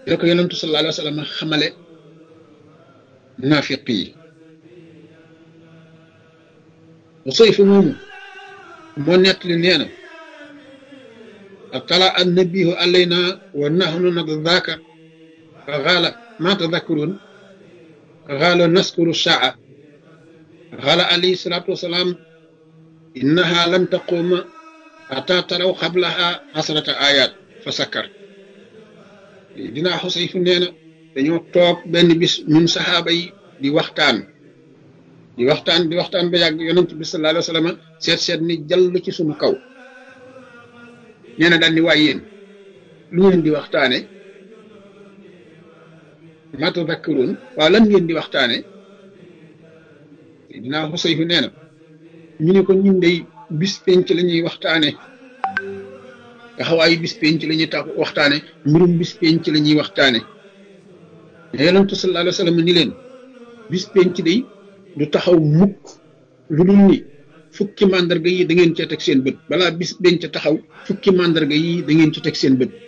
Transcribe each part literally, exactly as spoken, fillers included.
da ko yonentu sallallahu alayhi wa sallam xamale naafiq yi Usayf moomu moo nettali nee na atala annabihu alayna wa nahnu nadaka qaala ma tadakkurun qaala naskuru saa qaala alayhi salatu wasalaam innaha lan taquma hatta taraw qablaha asrata ayat fa sakkar dinaa Xusayf nee na dañoo toog benn bis ñun saxaaba yi di waxtaan di waxtaan di waxtaan ba yàgg yonent bi sallallahu alayhi wa sallam seet seet ni jàll ci suñu kaw nee na daal ni waay yéen lu ngeen di waxtaane ma tadakkurun waaw lan ngeen di waxtaane dinaa Xusayf nee na ñu ne ko ñun day bis penc la ñuy waxtaane taxawaayu bis penc la ñuy tax waxtaane mbirum bis penc la ñuy waxtaane yonent sallallahu alayhi wa sallam ni leen bis penc day du taxaw mukk lu dul ni fukki màndarga yi da ngeen ca teg seen bët balaa bis penc taxaw fukki màndarga yi da ngeen ci teg seen bët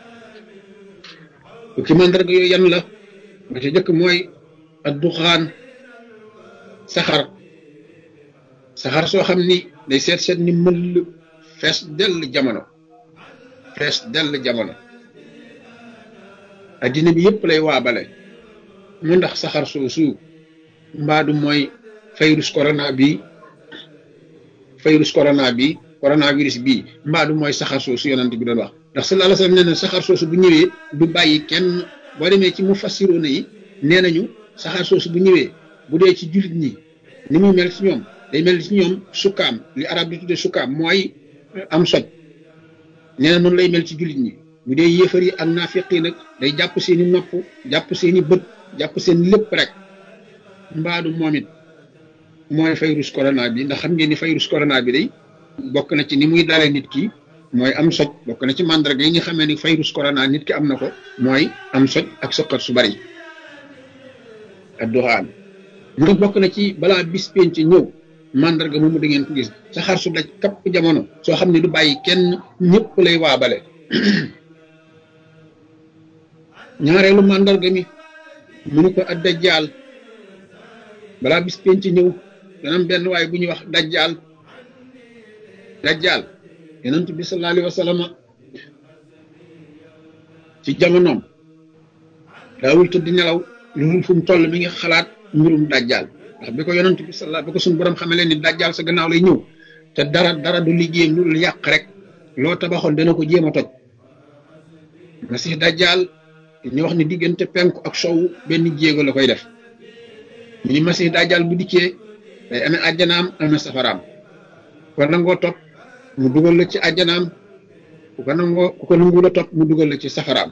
fukki màndarga yooyu yan la ba ca jëkk mooy ad duxaan saxar saxar soo xam ni day seet seet ni mëll fees dell jamono fees dell jamono addina bi yëpp lay waabale mu ndax saxar soosu mbaadu mooy virus corona bi virus corona bi coronavirus bii mbaadu mooy saxar soosu yonent bi doon wax ndax sallallahu alayhi wasallam nee na saxar soosu bu ñëwee du bàyyi kenn boo demee ci mufassiroona yi nee nañu saxar soosu bu ñëwee bu dee ci jullit ñi ni muy mel ci ñoom day mel ci ñoom sukkaam li arab di tudde sukkaam mooy am soj nee na noonu lay mel ci jullit ñi bu dee yéefar yi ak naafiq yi nag day jàpp seeni nopp jàpp seeni bët jàpp seen lépp rek mbaadu moom it mooy virus corona bi ndax xam ngeen ni virus corona bi day bokk na ci ni muy dalee nit ki mooy am soj bokk na ci mandarga yi nga xamee ni virus corona nit ki am na ko mooy am soj ak sëqat su bari ak doxaan mu bokk na ci balaa bis penc ñëw mandarga moomu da ngeen ko gis saxaar su daj kapp jamono soo xam ne du bàyyi kenn ñëpp lay waabale ñaareelu mandarga mi mu ni ko ad dajjaal balaa bis penc ñëw dana am benn waay bu ñuy wax dajjaal dajjaal yonent bi sallallahu alayhi wa sallam ci jamonoom daawul tëdd nelaw lu mu fu mu toll mi ngi xalaat mbirum dajjaal ndax bi ko yonent bi sallallahu bi ko suñu borom xamee leen ni dajjaal sa gannaaw lay ñëw te dara dara du liggéeyam lu dul yàq rek loo tabaxoon dana ko jéem a toj masih dajjaal ñu wax ni diggante penku ak sowu benn jéego la koy def ñu ni masih dajjaal bu dikkee day amee àjjanaam amee safaraam ko nangoo topp mu dugal la ci àjjanaam ku ko nangoo ku ko nangu la topp mu dugal la ci safaraam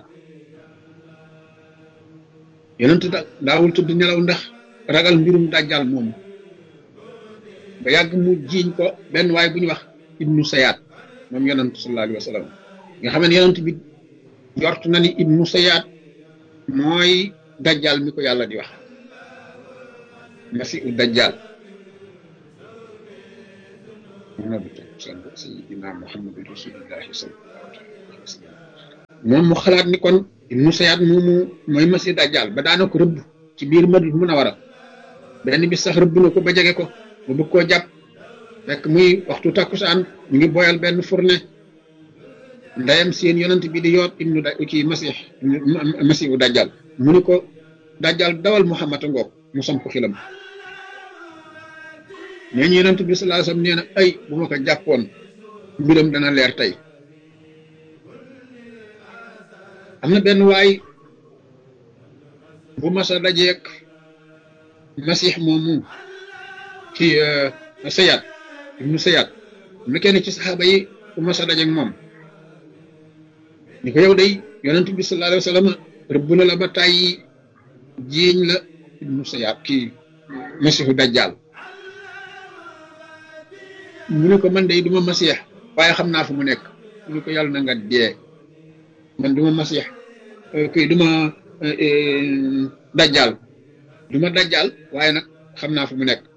yonent da daawul tudd nelaw ndax ragal mbirum dajjal moomu ba yàgg mu jiiñ ko benn waay bu ñu wax ibnu sayaat moom yonent sallallahu alayhi wa sallam nga xam ne yonent bi jort na ni ibnu sayaat mooy dajjal mi ko yàlla di wax masihu dajjal sayyidina muhammad rasulillahi sallallahu alayhi wa sallam moom mu xalaat ni kon ibnu sayaat moomu mooy masihu dajjal ba daana ko rëbb ci biir Madina Munawara benn bis sax rëbb na ko ba jege ko bu bëgg koo jàpp fekk muy waxtu takkusaan ñu ngi boyal benn fourne ndayam seen yonent bi di yoot ibnu da kii masih masihu dajjal mu ni ko dajjal dawal Muhammad ngoog mu samp xilam nee ñu yonent bi sallallahu alayhi wasallam nee na ay bu ma ko jàppoon mbiram dana leer tey am na benn waay bu masa dajeek masih moomu ci sayaat ibnu sayaat am na kenn ci saxaaba yi bu masa dajeek moom ni ko yow day yonent bi sallallahu alayhi wasallam rëbb na la ba tàyyi jiiñ la ibnu sayaat kii masihu dajjal mu ne ko man day duma masih waaye xam naa fu mu nekk mu ne ko yàlla na nga dee man duma masih kii duma dajjal duma dajjal waaye nag xam naa fu mu nekk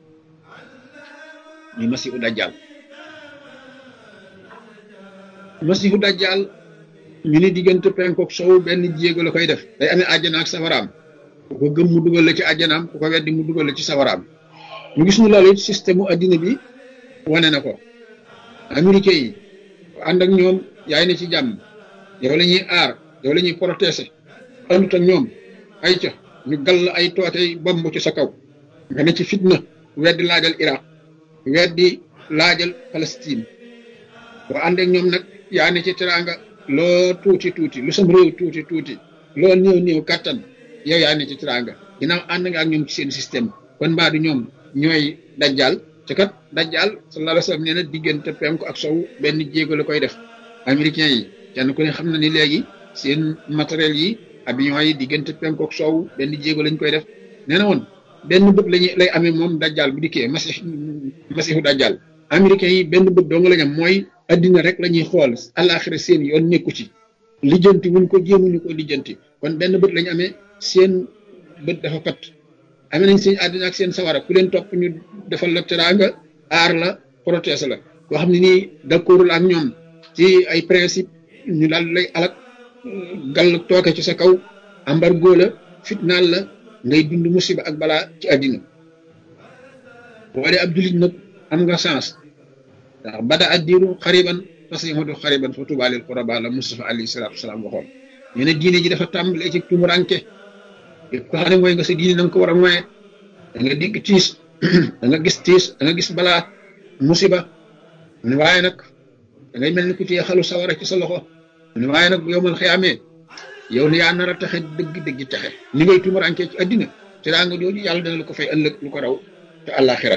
muy masihu dajjal masihu dajjal ñu ne diggante penku ak sow benn jéego la koy def day amee àjjana ak safaraam ku ko gëm mu dugal la ci àjjanaam ku ko weddi mu dugal la ci safaraam ñu gis ñu loolu it système mu addina bi wane na ko américain yi ànd ak ñoom yaay ne ci jàmm yow la ñuy aar yow la ñuy protéger àndut ak ñoom ay ca ñu gall ay tootey bomb ci sa kaw nga ne ci fitna weddi laajal Iraq weddi laajal Palestine boo ànd ak ñoom nag yaa ne ci teraanga loo tuuti tuuti lu sam réew tuuti tuuti loo néew néew kàttan yow yaa ne ci teraanga ginnaaw ànd nga ak ñoom ci seen système kon mbaa du ñoom ñooy dajjal te kat dajjal sallallahu alayhi wa sallam nee na diggante penku ak sow benn jéego la koy def américain yi kenn ku ne xam na ni léegi seen matériel yi avion yi diggante penku ak sow benn jéego lañ koy def nee na woon benn bët lañuy lay amee moom dajjal bu dikkee masih masihu dajjal américain yi benn bët doo nga lañ am mooy addina rek la ñuy xool àllaaxira seen yoon nekku ci lijjanti wuñ ko jéemuñu ko lijjanti kon benn bët lañu amee seen bët dafa pat amee nañ seen àddina ak seen sawara ku leen topp ñu defal la teraanga aar la protège la koo xam ne nii d'accordul ak ñoom ci ay principe ñu daal lay alak gàll tooke ci sa kaw embargo la fitnaal la ngay dund musiba ak balaa ci àddina boo dee ab jullit nag am nga chance ndax bada addiru xariban parce que du xariban fa tuuba lil quraba la Mustafa alayhi salaatu wasalaam waxoon ñu ne diine ji dafa tàmbalee ci tumuranke yëpp ko xam ne mooy nga sa diine na nga ko war a moye da nga dégg tiis da nga gis tiis da nga gis balaa musiba ne waaye nag da ngay mel ni ku téye xalu sawara ci sa loxo ne waaye nag bu yowmal xiyaamee yow ne yaa nar a taxe dëgg dëgg taxe ni ngay tumuranke ci addina te daa nga jooju yàlla dana la ko fay ëllëg lu ko raw te àllaaxira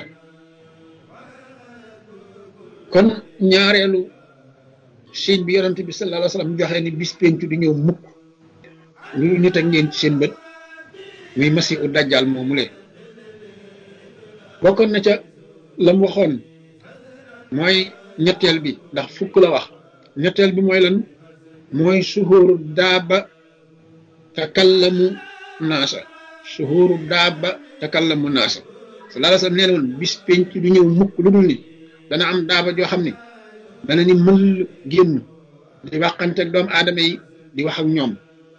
kon ñaareelu signe bi yonent bi sallallahu alayhi wa sallam joxe ni bis pencu di ñëw mukk lu nit ak ngeen ci seen bët muy masihu dajjal moomu le bokkoon na ca lam waxoon mooy ñetteel bi ndax fukk la wax ñetteel bi mooy lan mooy suhuru daaba takallamu naasa suhuru daaba takallamu naasa sallallahu alayhi wa sallam nee na woon bis pencu di ñëw mukk lu dul ni dana am daaba joo xam ne dana ni mël génn di waxanteeg doomu aadama yi di wax ak ñoom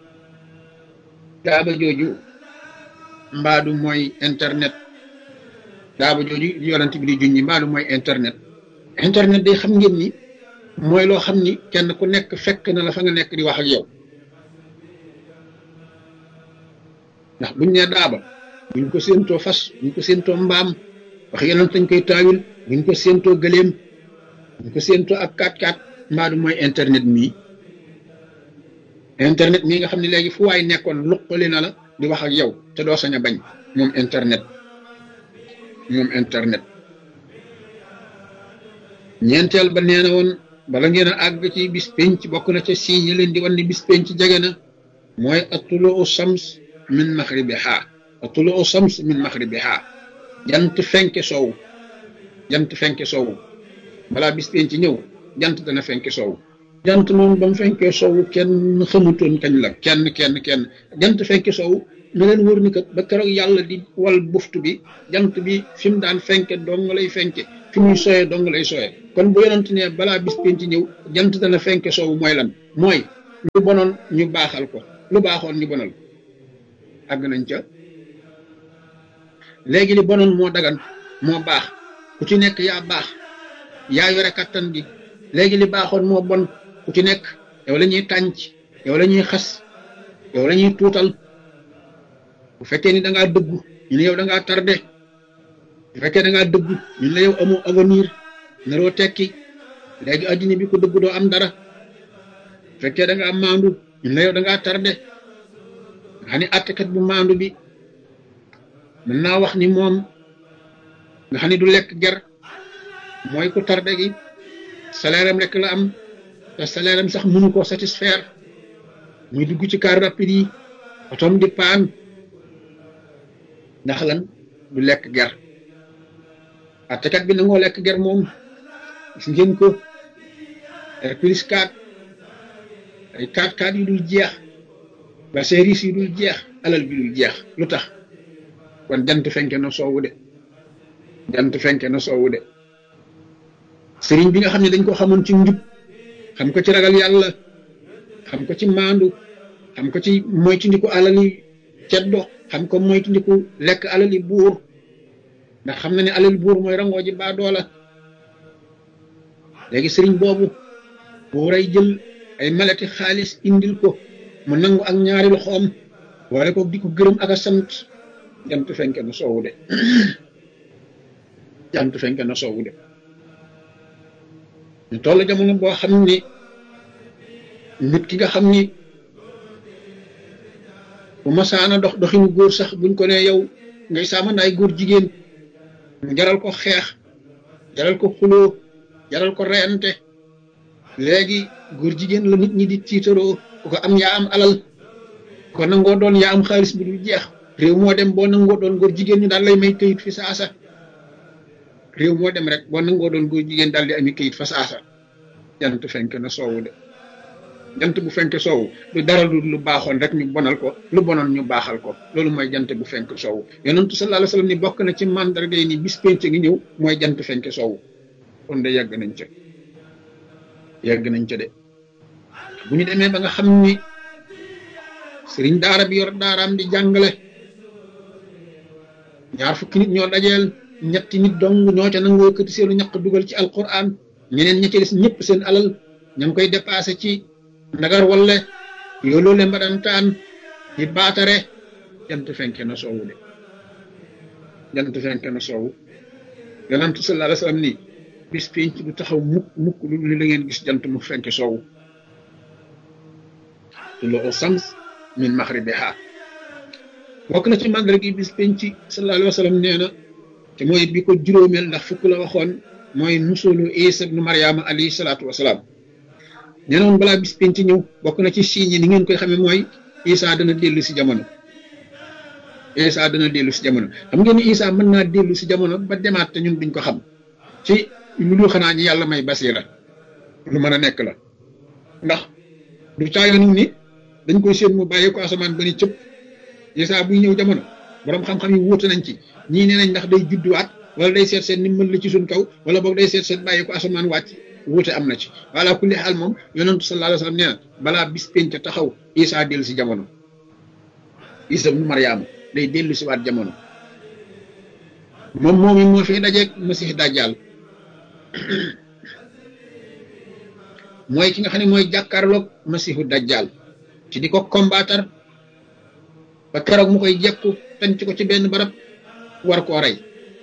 daaba jooju mbaadu mooy internet daaba jooju yonent bi di junñi mbaadu mooy internet internet day xam ngeen ni mooy loo xam ni kenn ku nekk fekk na la fa nga nekk di wax ak yow ndax buñ ne daaba buñ ko séentoo fas buñ ko séentoo mbaam wax yonent dañ koy taawil buñ ko séentoo gëléem buñ ko séentoo ak kaat kaat mbaadu mooy internet mii internet mii nga xam ne léegi fu waay nekkoon luqali na la di wax ak yow te doo sañ a bañ moom internet moom internet ñeenteel ba nee na woon bala ngeen a àgg ci bis penc bokk na ca signe leen di wan ni bis penc jege na mooy atuluu shams min maxribiha atuluu shams min maxribiha jant fenke soow jant fenke soow balaa bis penc ñëw jant dana fenke soow jant moom ba mu fenkee soow kenn xamutoon kañ la kenn kenn kenn jant fenke soow na leen wër ni kat ba keroog yàlla di wal buftu bi jant bi fi mu daan fenke dong lay fenke fi muy sooyee dong lay sooyee kon bu yonent ne balaa bis penc ñëw jant dana fenke soow mooy lan mooy lu bonoon ñu baaxal ko lu baaxoon ñu bonal àgg nañ ca léegi li bonoon moo dagan moo baax ku ci nekk yaa baax yaa yore kattan gi léegi li baaxoon moo bon ku ci nekk yow la ñuy tànc yow la ñuy xas yow la ñuy tuutal bu fekkee ni da ngaa dëggu ñu ne yow da ngaa tardé bu fekkee da ngaa dëggu ñu ne yow amoo avenir naroo tekki léegi addina bi ko dëggu doo am dara bu fekkee da ngaa maandu ñu ne yow da ngaa tardé nga xam ne attekat bu maandu bi mën naa wax ni moom nga xam ne du lekk ger mooy ku tardé gi salaire am rek la am te salaire am sax mënu koo satisfaire muy dugg ci car rapide yi otom di paan ndax lan du lekk ger attekat bi nangoo lekk ger moom gis ngeen ko R plus quatre ay quatre quatre yu dul jeex ba service yu dul jeex alal bi dul jeex lu tax kon jant fenke na soowu de jant fenke na soowu de sëriñ bi nga xam ne dañ ko xamoon ci njub xam ko ci ragal yàlla xam ko ci maandu xam ko ci moytandiku alali ceddo xam ko moytandiku lekk alali buur ndax xam na ne alali buur mooy rangoo ji baa doola léegi sëriñ boobu buuray jël ay malati xaalis indil ko mu nangu ak ñaari loxoom boole ko di ko gërëm ak a sant jant fenke na soowu de jant fenke na soowu de ñu toll jamono boo xam ni nit ki nga xam ni bu masaana dox doxinu góor sax buñ ko ne yow ngay saamandaay góor jigéen mu jaral ko xeex jaral ko xuloo jaral ko reyante léegi góor jigéen la nit ñi di tiitaroo ku ko am yaa am alal ko nangoo doon yaa am xaalis bu dul jeex réew moo dem boo nangoo doon góor jigéen ñu daal lay may këyit fi saasa réew moo dem rek boo nangoo doon góor jigéen daal di ami këyit fa saasa jant fenk na soowu de jant bu fenk soowu lu dara lu lu baaxoon rek ñu bonal ko lu bonoon ñu baaxal ko loolu mooy jant bu fenk soowu yonentu sallallahu alayhi wasallam ni bokk na ci mandarga yi ni bis penc ngi ñëw mooy jant fenk soowu kon de yàgg nañ ca yàgg nañ ca de bu ñu demee ba nga xam ni sëriñ daara bi yor daaraam di jàngale ñaar fukki nit ñoo dajeel ñetti nit dong ñoo ca nangoo yëkkati seenu ñaq dugal ci alquran ñeneen ña ca des ñëpp seen alal ña ngi koy dépassé ci ndagar wala yooloo le mbadantaan di baatare jant fenke na soowu de jant fenke na soowu yonent sallallahu alayhi wasallam ni bis penc du taxaw mukk mukk lu li la ngeen gis jant mu fenke soowu tuluu shams min maghribiha bokk na ci màndarga gi bis penc sallallahu alayhi wasallam nee na te mooy bi ko juróomeel ndax fukk la waxoon mooy nusulu Isa ibnu Maryama alayhi salaatu wasalaam nee na woon balaa bis penc ñëw bokk na ci signes ni ngeen koy xamee mooy Isa dana dellu si jamono Isa dana dellu si jamono xam ngeen ni Isa mën naa dellu si jamono ba demaat te ñun duñ ko xam ci lu dul xanaa ñi yàlla may basira lu mën a nekk la ndax du caayoon ni dañ koy séen mu bàyyi ko asamaan ba ni cëpp Isa buy ñëw jamono borom xam-xam yi wuute nañ ci ñii nee nañ ndax day judduwaat wala day seet seen ni mën la ci suñ kaw wala boog day seet seen bàyyi ko asamaan wàcc wuute am na ci wala kulli xaal moom yonentu sallallahu alayhi wasallam nee na balaa bis penc taxaw Isa dellu si jamono Isa ibnu Maryama day dellu si waat jamono moom moom moo fi dajeeg Masih Dajjal mooy ki nga xam ne mooy jàkkaarloog Masihu Dajjal ci di ko combattre ba keroog mu koy jekku tànc ko ci benn barab war koo rey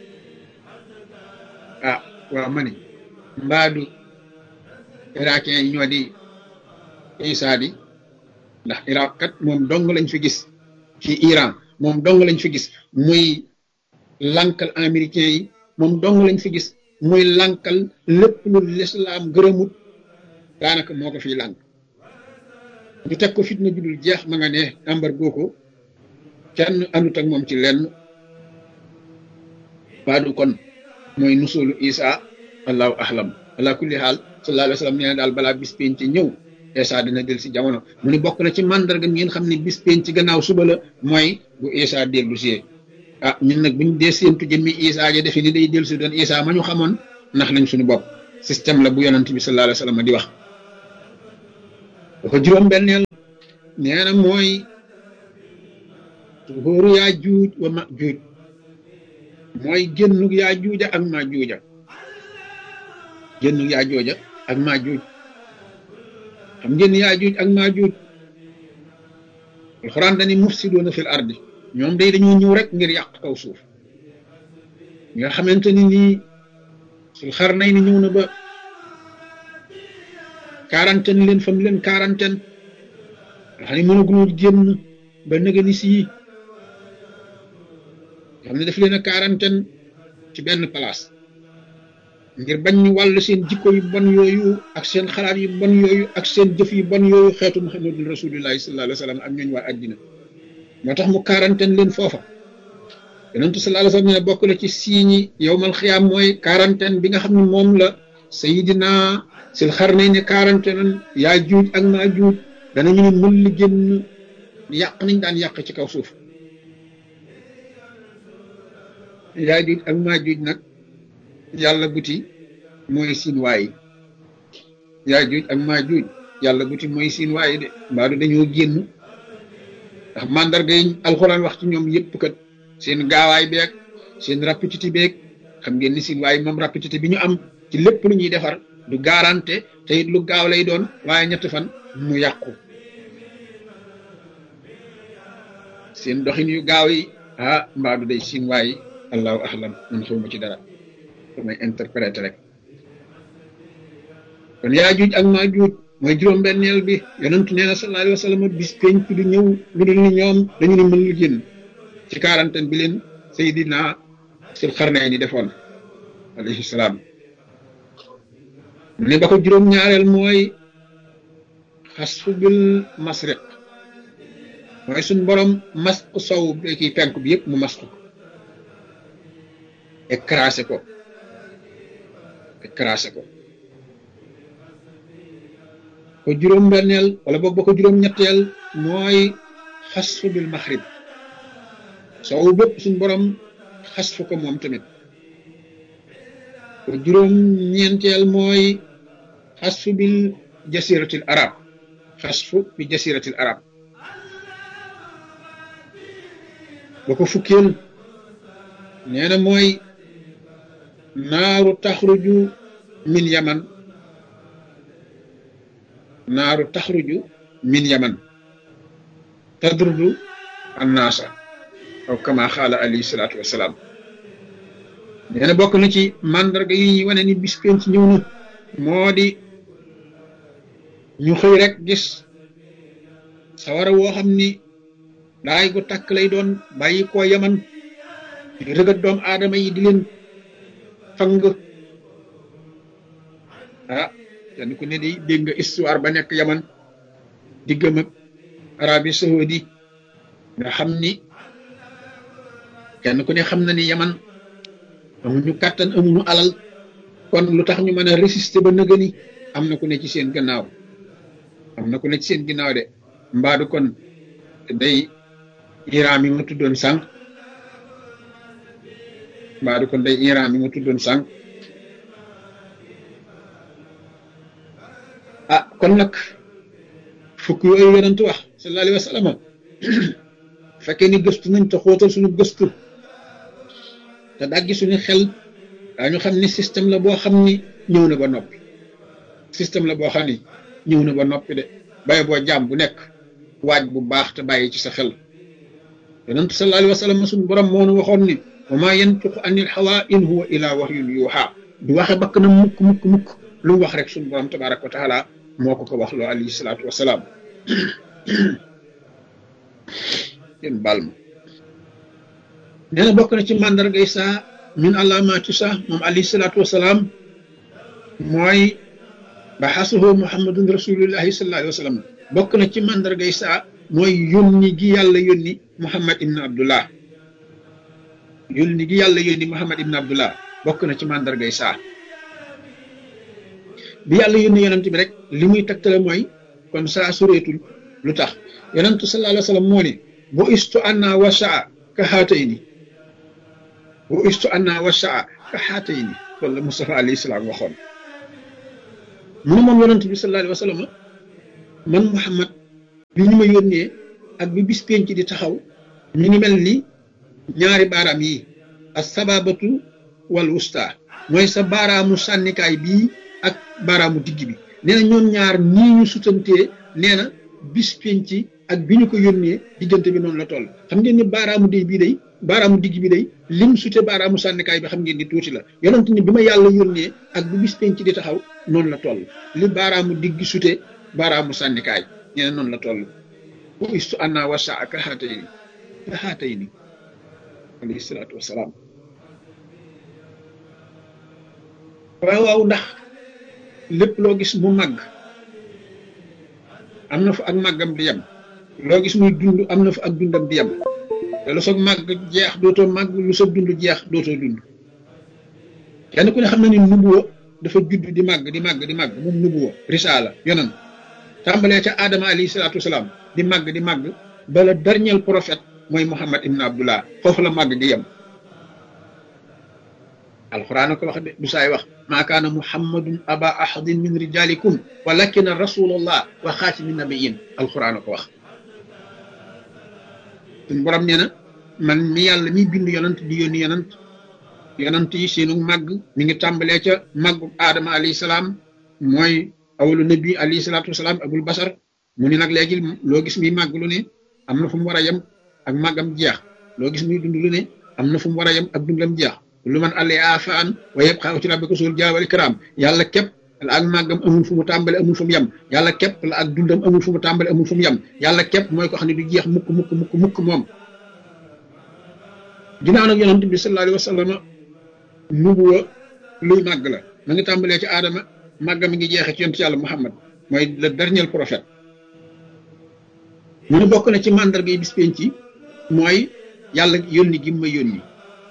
ah waaw ma ni mbaadu irakien yi ñoo di Isa di ndax Irak kat moom dong lañ fi gis ci Iran moom dong lañ fi gis muy lankal américain yi moom dong lañ fi gis muy lankal lépp lu lislaam gërëmut daanaka moo ko fiy lànk ñu teg ko fitna judul jeex ma nga ne embargo ko kenn àndut ak moom ci lenn baadu kon mooy nusulu Isa allahu ahlam ala kulli xaal sallallahu alayhi wa sallam nee na daal balaa bis penc ci ñëw Isa dina del si jamono mu ni bokk na ci mandarga ngeen xam ne bis penc ci gannaaw suba la mooy bu Isa dellu si ah ñun nag buñ dee séentu jëmmi Isa ja defe ni day dellu si doon Isa ma ñu xamoon ndax nañ suñu bopp système la bu yonent bi sallallahu alayhi wa sallam di wax dafa juróom benneel nee na mooy tuhóoru yaa juuj wa ma juuj mooy génnug yaa juuja ak maa juuja génnug yaa jooja ak maa juuj xam ngeen yaa juuj ak maa juuj alxuraan dani mufsiduuna fil ardi ñoom day dañoo ñëw rek ngir yàq kaw suuf nga xamante ni nii sul xar nay ni ñëw na ba quarantaine leen fam leen quarantaine nga xam ne mënaguñoo génn ba nëga ni sii xam ne daf leen a quarantaine ci benn place ngir bañ ñu wàll seen jikko yu bon yooyu ak seen xalaat yu bon yooyu ak seen jëf yu bon yooyu xeetu muhammadul rasulillahi sallallahu alayhi wa sallam ak ñooñ waa addina moo tax mu quarantaine leen foofa yonentu sallallahu alayhi wa sallam ne bokk na ci siiñi yowmal xiyaam mooy quarantaine bi nga xam ne moom la sayidina sil xarnayni quarantaine yaa juuj ak maa juuj danañu ne mën li génn yàq nañ daan yàq ci kaw suuf yaa juuj ak maa juuj nag yàlla buti mooy siin waay yaa juuj ak maa juuj yàlla bu ti mooy siin waaye de mbaadu dañoo génn ndax mandarga yi alxuraan wax ci ñoom yëpp kat seen gaawaay beeg seen rapidité beeg xam ngeen ni siin waaye moom rapidité bi ñu am ci lépp lu ñuy defar du garanté te it lu gaaw lay doon waaye ñetti fan mu yàqu seen doxin yu gaaw yi ah mbaadu day siin waaye allahu ahlam man xawma ci dara damay interpréter rek kon yaa juuj ak maa juuj mooy juróom-benneel bi yonentu nee na sallallahu alayhi wa sallam bis penc du ñëw lu dul ni ñoom dañu ne mën lu génn ci quarantaine bi leen Seydina Sul Xarnayni defoon alayhi salaam ne ba ko juróom-ñaareel mooy xasfu bil masriq mooy suñ borom masque sow bi kii penk bi yëpp mu masque ko écrasé ko écrasé ko ko juróom-benneel wala boog ba ko juróom-ñetteel mooy xasfu bil maxrib sow bépp suñ borom xasfu ko moom tamit ko juróom-ñeenteel mooy xasfu bil jasiratil arab xasfu bi jasiratil arab ba ko fukkeel nee na mooy naaru taxruju min yaman naaru taxruju min yaman tadrudu annaasa aw kama xaala alayhi salaatu wasalaam nee na bokk na ci mandarga yi ñuy wane ni bis penc ñëw na moo di ñu xëy rek gis sawara woo xam ni daay gu tàkk lay doon bàyyi koo yaman di rëgat doom aadama yi di leen fang ah kenn ku ne di dégg nga histoire ba nekk yaman diggam ak Arabie Saoudi nga xam ni kenn ku ne xam na ni yaman amuñu kàttan amuñu alal kon lu tax ñu mën a résister ba nëgëni am na ku ne ci seen gannaaw am na ku ne ci seen ginnaaw de mbaadu kon day Iran mi ma tuddoon sànq mbaadu kon day Iran mi ma tuddoon sànq ah kon nag fukk yooyu yonentu wax sallallahu alayhi wa sallam fekkee ni gëstu nañ te xóotal suñu gëstu te daggi suñu xel daañu xam ni système la boo xam ni ñëw na ba noppi système la boo xam ni ñëw na ba noppi de bay boo jàmm bu nekk waaj bu baax te bàyyi ci sa xel yonentu sallallahu alayhi wa sallam suñu borom moo nu waxoon ni wa maa yantiqu anil hawaa in huwa illaa wahyun yuuhaa du waxe bakk na mukk mukk mukk lu mu wax rek suñu borom tabaaraka wa taala moo ko ko wax loo alayhi salaatu wa salaam yéen baal ma nee na bokk na ci màndargay saa min alaamaati saa moom alayhi salaatu wa salaam mooy baxasuhu muhammadun rasulullahi sallallahu alayhi wa sallam bokk na ci màndargay saa mooy yónni gi yàlla yónni muhammad ibn abdullah yónni gi yàlla yónni muhammad ibn abdullah bokk na ci màndargay saa bi yàlla yónni yonent bi rek li muy tegtale mooy kon saa sureetul lu tax yonentu sallallahu alayhi wa sallam moo ne bu istu anna wa saa ka xaatayni bu istu anna wa saa ka xaatayni loolu la Mustafa alayhi salaam waxoon mu ne moom yonent bi sallallahu alayhi wa sallam man Muhammad bi ñu ma yónnee ak bi bis penc di taxaw ñu ngi mel ni ñaari baaraam yi as sababatu wal wusta mooy sa baaraamu sànnikaay bii ak baaraamu digg bi nee na ñoom ñaar nii ñu sutantee nee na bis penc ak bi ñu ko yónnee diggante bi noonu la toll xam ngeen ni baaraamu day bii day baaraamu digg bi day lim sute baaraamu sànnikaay bi xam ngeen ni tuuti la yonent ni bi ma yàlla yónnee ak bi bis penc di taxaw noonu la toll li baaraamu digg sute baaraamu sànnikaay nee na noonu la toll bu istu anna wa saa ka xaatayni ka xaatayni alayhi salaatu wasalaam waaw waaw ndax lépp loo gis mu màgg am na fa ak màggam di yem loo gis muy dund am na fa ak dundam di yem te lu soog màgg jeex dootoo màgg lu soog dund jeex dootoo dund kenn ku ne xam na ni nubuwa dafa judd di màgg di màgg di màgg moom nubuwa risaala yonan tàmbalee ca Adama alayhi salaatu wasalaam di màgg di màgg bala dernier prophète mooy Muhammad ibn Abdullah foofu la màgg di yem alquran ko wax de du saay wax maa kaana muhammadun aba ahadin min rijalikum walakina rasulullah wa xaatimi nabiyin alquran ko wax suñ borom nee na man mi yàlla mi bind yonant di yónni yonant yonant yi seenu màgg mi ngi tàmbalee ca màggu aadama alayhi salaam mooy awalu nabi alayhi salaatu wasalaam abul basar mu ni nag léegi loo gis muy màgg lu ne am na fu mu war a yem ak màggam jeex loo gis muy dund lu ne am na fu mu war a yem ak dundam jeex lu man àllee afaan wa yabqa wajhu rabbika zul jalali wal ikram yàlla képp la ak màggam amul fu mu tàmbale amul fu mu yem yàlla képp la ak dundam amul fu mu tàmbale amul fu mu yem yàlla képp mooy ko xam ne du jeex mukk mukk mukk mukk moom ginnaaw nag yonent bi sallallahu alayhi wa sallam nubuwa luy màgg la ma ngi tàmbalee ci aadama màggam mi ngi jeexee ci yonent yàlla Muhammad mooy le dernier prophète mu ne bokk na ci mandarga yi bis penc ci mooy yàlla yónni gi ma yónni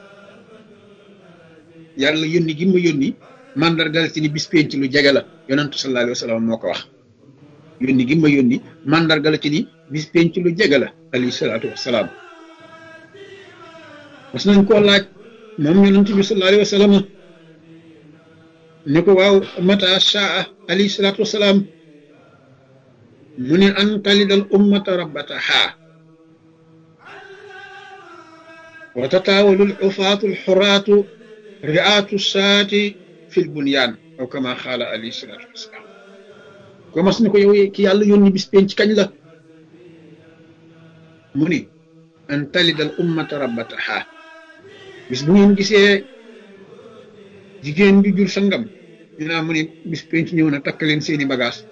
yàlla yónni gi ma yónni mandarga la ci ni bis penc lu jege la yonentu sallallahu alayhi wa sallam moo ko wax yónni gi ma yónni mandarga la ci ni bis penc lu jege la alayhi salaatu wasalaam mas nañ koo laaj moom yonentu bi sallallahu alayhi wa sallam ne ko waaw mata shaa alayhi salaatu wasalaam mu ne an talidal ummata rabbataha wa tataawalul ufaatul xuraatu ri'aatu saati fil bunyaan aw kama xaala alayhi salaatu wasalaam ko mas ne ko yow ki yàlla yónni bis penc kañ la mu ni an talidal ummata rabbataha bis bu ngeen gisee jigéen bi jur sangam ñu naa mu ni bis penc ñëw na takk leen seeni bagage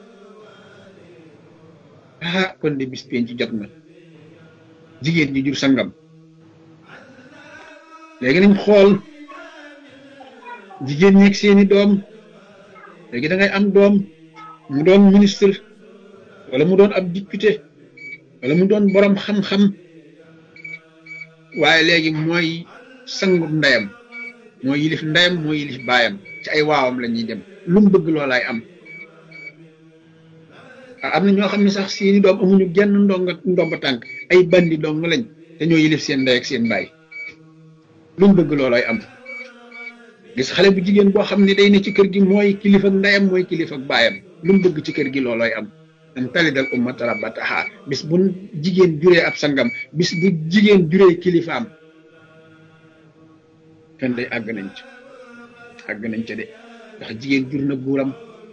ah kon de bis penc jot na jigéen ji jur sangam léegi nañ xool jigéen ñeeg seeni doom léegi da ngay am doom mu doon ministre wala mu doon ab député wala mu doon borom xam-xam waaye léegi mooy sangu ndeyam mooy yilif ndeyam mooy yilif baayam ci ay waawam la ñuy dem lu mu bëgg loolaay am am na ñoo xam ne sax seeni doom amuñu genn ndonga ndomba tànk ay bandi dong lañ te ñoo yilif seen ndey ak seen baay lu mu bëgg loolaay am gis xale bu jigéen boo xam ne day ne ci kër gi mooy kilifa ak ndeyam mooy kilifa ak baayam lu mu bëgg ci kër gi loolooy am an talidal ummata rabbataha bis bu jigéen juree ab sangam bis bu jigéen juree kilifaam kan day àgg nañ ci àgg nañ ca de ndax jigéen jur na buuram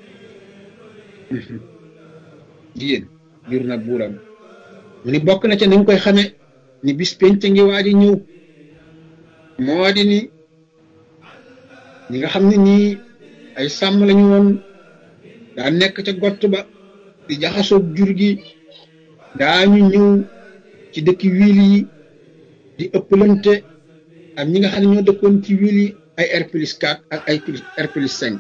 jigéen jur na buuram mu ni bokk na ca ni nga koy xame ni bis penc ngi waaj a ñëw moo di ni ñi nga xam ne nii ay sàmm lañu woon daa nekk ca gott ba di jaxasoog jur gi daañu ñëw ci dëkki wiil yi di ëppalante ak ñi nga xam ne ñoo dëkkoon ci wiil yi ay R plus quatre ak ay R plus cinq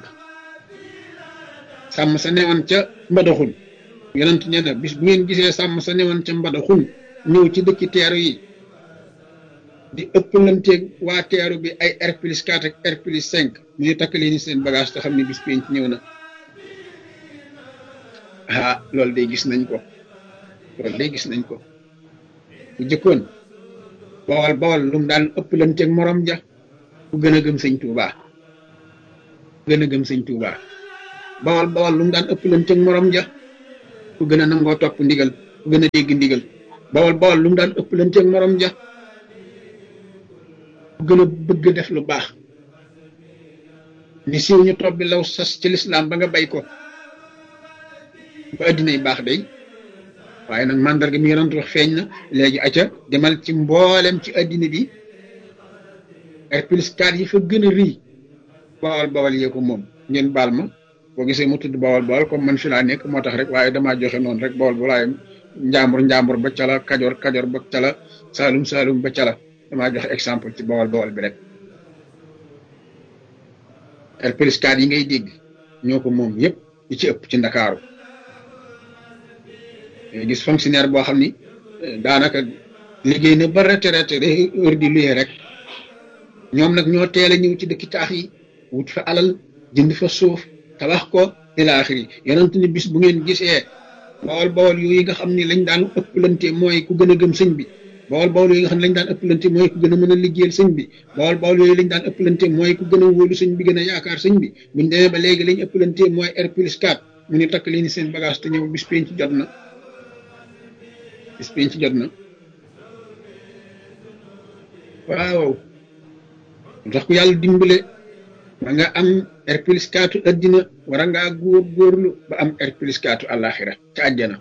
sàmm sa newoon ca mbadaxun yonent nee na bis bu ngeen gisee sàmm sa newoon ca mbadaxun ñëw ci dëkki teeru yi di ëppalanteeg waa teeru bi ay R plus quatre ak R plus cinq mu ñu takk leen seen bagage te xam ne bis penc ñëw na ah loolu day gis nañ ko loolu day gis nañ ko bu jëkkoon bawal bawal lu mu daan ëppalanteeg morom ja ku gën a gëm sëñ Tuubaa ku gën a gëm sëñ Tuubaa bawal bawal lu mu daan ëppalanteeg morom ja ku gën a nangoo topp ndigal ku gën a dégg ndigal bawal bawal lu mu daan ëppalanteeg morom ja ku gën a bëgg def lu baax ni siiw ñu topp bi law sas ci lislaam ba nga bay ko ba addinay baax day waaye nag mandarga mi yonent wax feeñ na léegi aca demal ci mboolem ci addina bi R plus quatre yi fa gën a rëy bawal bawal yee ko moom ngeen baal ma boo gisee mu tudd bawal bawal comme man fi laa nekk moo tax rek waaye damaa joxe noonu rek bawal bu laay njàmbur njàmbur ba cala kajoor kajoor ba cala saalum saalum ba cala damaa joxe exemple ci bawal bawal bi rek R plus quatre yi ngay dégg ñoo ko moom yëpp yi ci ëpp ci ndakaaru gis fonctionnaire boo xam ni daanaka liggéey na ba retraité heure di luyee rek ñoom nag ñoo teel a ñëw ci dëkki taax yi wut fa alal jënd fa suuf tabax ko ila axiri yonent ni bis bu ngeen gisee bawal bawal yooyu nga xam ni lañ daan ëpplante mooy ku gën a gëm sëñ bi bawol bawol yooyu nga xam ne lañ daan ëppalante mooy ku gën a mën a liggéeyal sëñ bi bawol bawol yooyu lañ daan ëppalante mooy ku gën a wóolu sëñ bi gën a yaakaar sëñ bi buñ demee ba léegi lañ ëppalante mooy R plus quatre mu ni takk leen seen bagage te ñëw bis penc jot na bis penc jot na waaw tax ku yàlla dimbale ba nga am R plus quatre addina war a ngaa góor góorlu ba am R plus quatre àllaaxira ca àjjana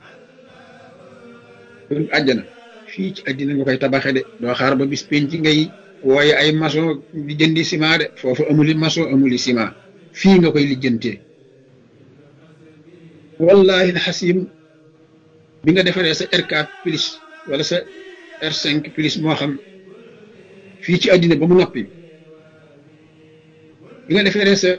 àjjana fii ci àddina nga koy tabaxe de doo xaar ba bis penc ngay wooye ay maçon di jëndi ciment de foofu amuli maçon amuli ciment fii nga koy lijjantee wallahi alxasim bi nga defaree sa R quatre plus wala sa R cinq plus moo xam fii ci àddina ba mu noppi bi nga defaree sa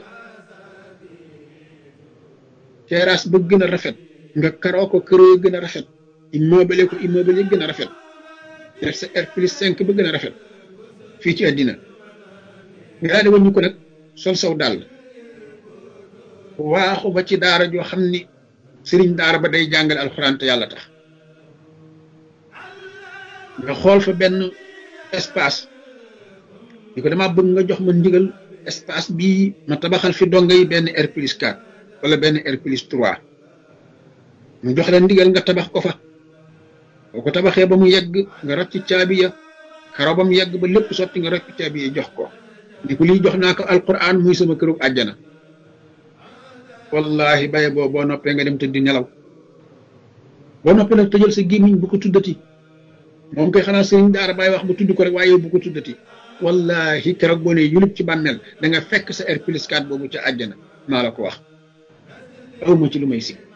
terrasse ba gën a rafet nga karoo ko këroo gën a rafet immeuble ko immeuble yi gën a rafet def sa R plus cinq ba gën a rafet fii ci àddina nga daal di wàññi ko nag sol saw dàll waaxu ba ci daara joo xam ni sëriñ daara ba day jàngale alxuraan te yàlla tax nga xool fa benn espace di ko damaa bëgg nga jox ma ndigal espace bii ma tabaxal fi donga yi benn R plus quatre wala benn R plus trois mu jox la ndigal nga tabax ko fa boo ko tabaxee ba mu yegg nga rocc caabi ya xaraw ba mu yegg ba lépp sotti nga rocc caabi ya jox ko ni ko lii jox naa ko alquran muy sama këru àjjana wallahi baye boo boo noppee nga dem tëddi nelaw boo noppee nag tëjal sa gémmiñ bu ko tuddati moom koy xanaa sëriñ daara bàyyi wax ba tudd ko rek waaye yow bu ko tuddati wallahi keroog boo ne yulub ci bàmmeel da nga fekk sa R plus quatre boobu ca àjjana maa la ko wax awma ci lu may sig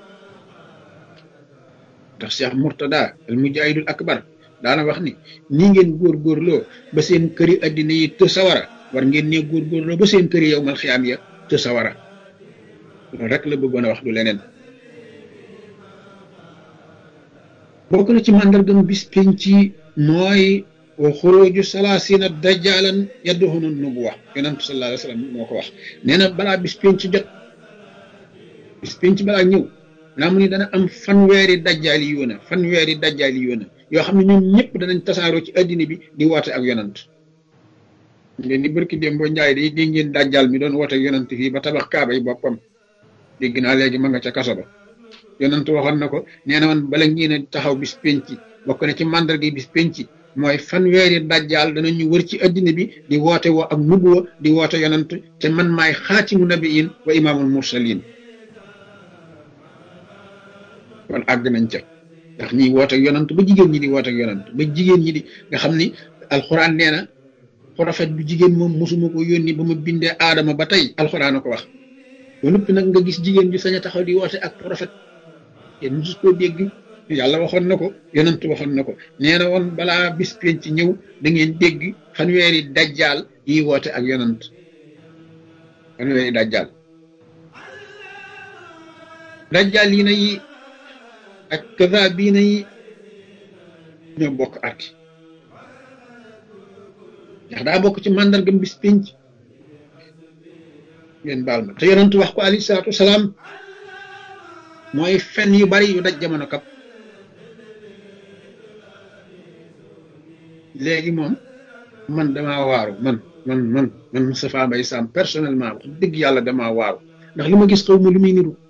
ndax Cheikh Mourtada al mujahidul akbar daana wax ni nii ngeen góorgóorloo ba seen këri addina yi të sawara war ngeen ne góorgóorloo ba seen këri yow mal xiyaam ya të sawara loolu rek la bëggoon a wax du leneen bokk na ci màndargam bis penc mooy wa xuruju salaasina dajjalan yadduhunu nubuwa yonent sallallahu alayhi wa sallam moo ko wax nee na balaa bis penc jot bis penc balaa ñëw naa mu ni dana am fanweeri dajjaali yoona fanweeri dajjaali yoona yoo xam ne ñoom ñëpp danañ tasaaroo ci addina bi di woote ak yonant ngeen ni barki dem boo njaay day dégg ngeen dajjaal mi doon woote ak yonant fii ba tabax kaaba yi boppam dégg naa léegi ma nga ca kaso ba yonant waxoon na ko nee na woon bala ngeen a taxaw bis penc bokk na ci màndarga bis penc mooy fanweeri dajjaal danañu wër ci addina bi di woote woo ak nubuwa di woote yonant te man maay xaatimu nabiyin wa imaamul mursalin kon àgg nañ ca ndax ñiy woote ak yonant ba jigéen ñi di woote ak yonant ba jigéen ñi di nga xam ni alxuraan nee na prophète bu jigéen moom mosuma ko yónni ba ma bindee aadama ba tey alxuraan a ko wax ba noppi nag nga gis jigéen ju sañ a taxaw di woote ak prophète yéen mosu koo dégg yàlla waxoon na ko yonant waxoon na ko nee na woon balaa bis penc ci ñëw da ngeen dégg fanweeri dajjaal yi woote ak yonant fanweeri dajjaal dajjaal yi na yi ak kaza bii na yi ñoo bokk arki ndax daa bokk ci màndargam bis penc ngeen baal ma te yonent wax ko alayhi salaatu wasalaam mooy fen yu bari yu daj jamono kap léegi moom man damaa waaru man man man man Moustapha Mbaye Sam personnellement wax dëgg yàlla damaa waaru ndax li ma gis xaw ma lu muy niru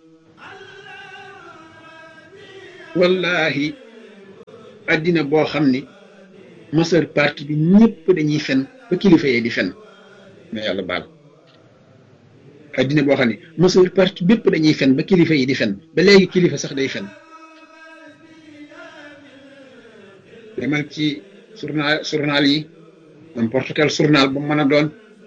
wallahi addina boo xam ni majeure partie bi ñëpp dañuy fen ba kilifa yee di fen mais yàlla baal addina boo xam ni majeure partie bépp dañuy fen ba kilifa yi di fen ba léegi kilifa sax day fen demal ci journal journal yi n'importe quel journal bu mën a doon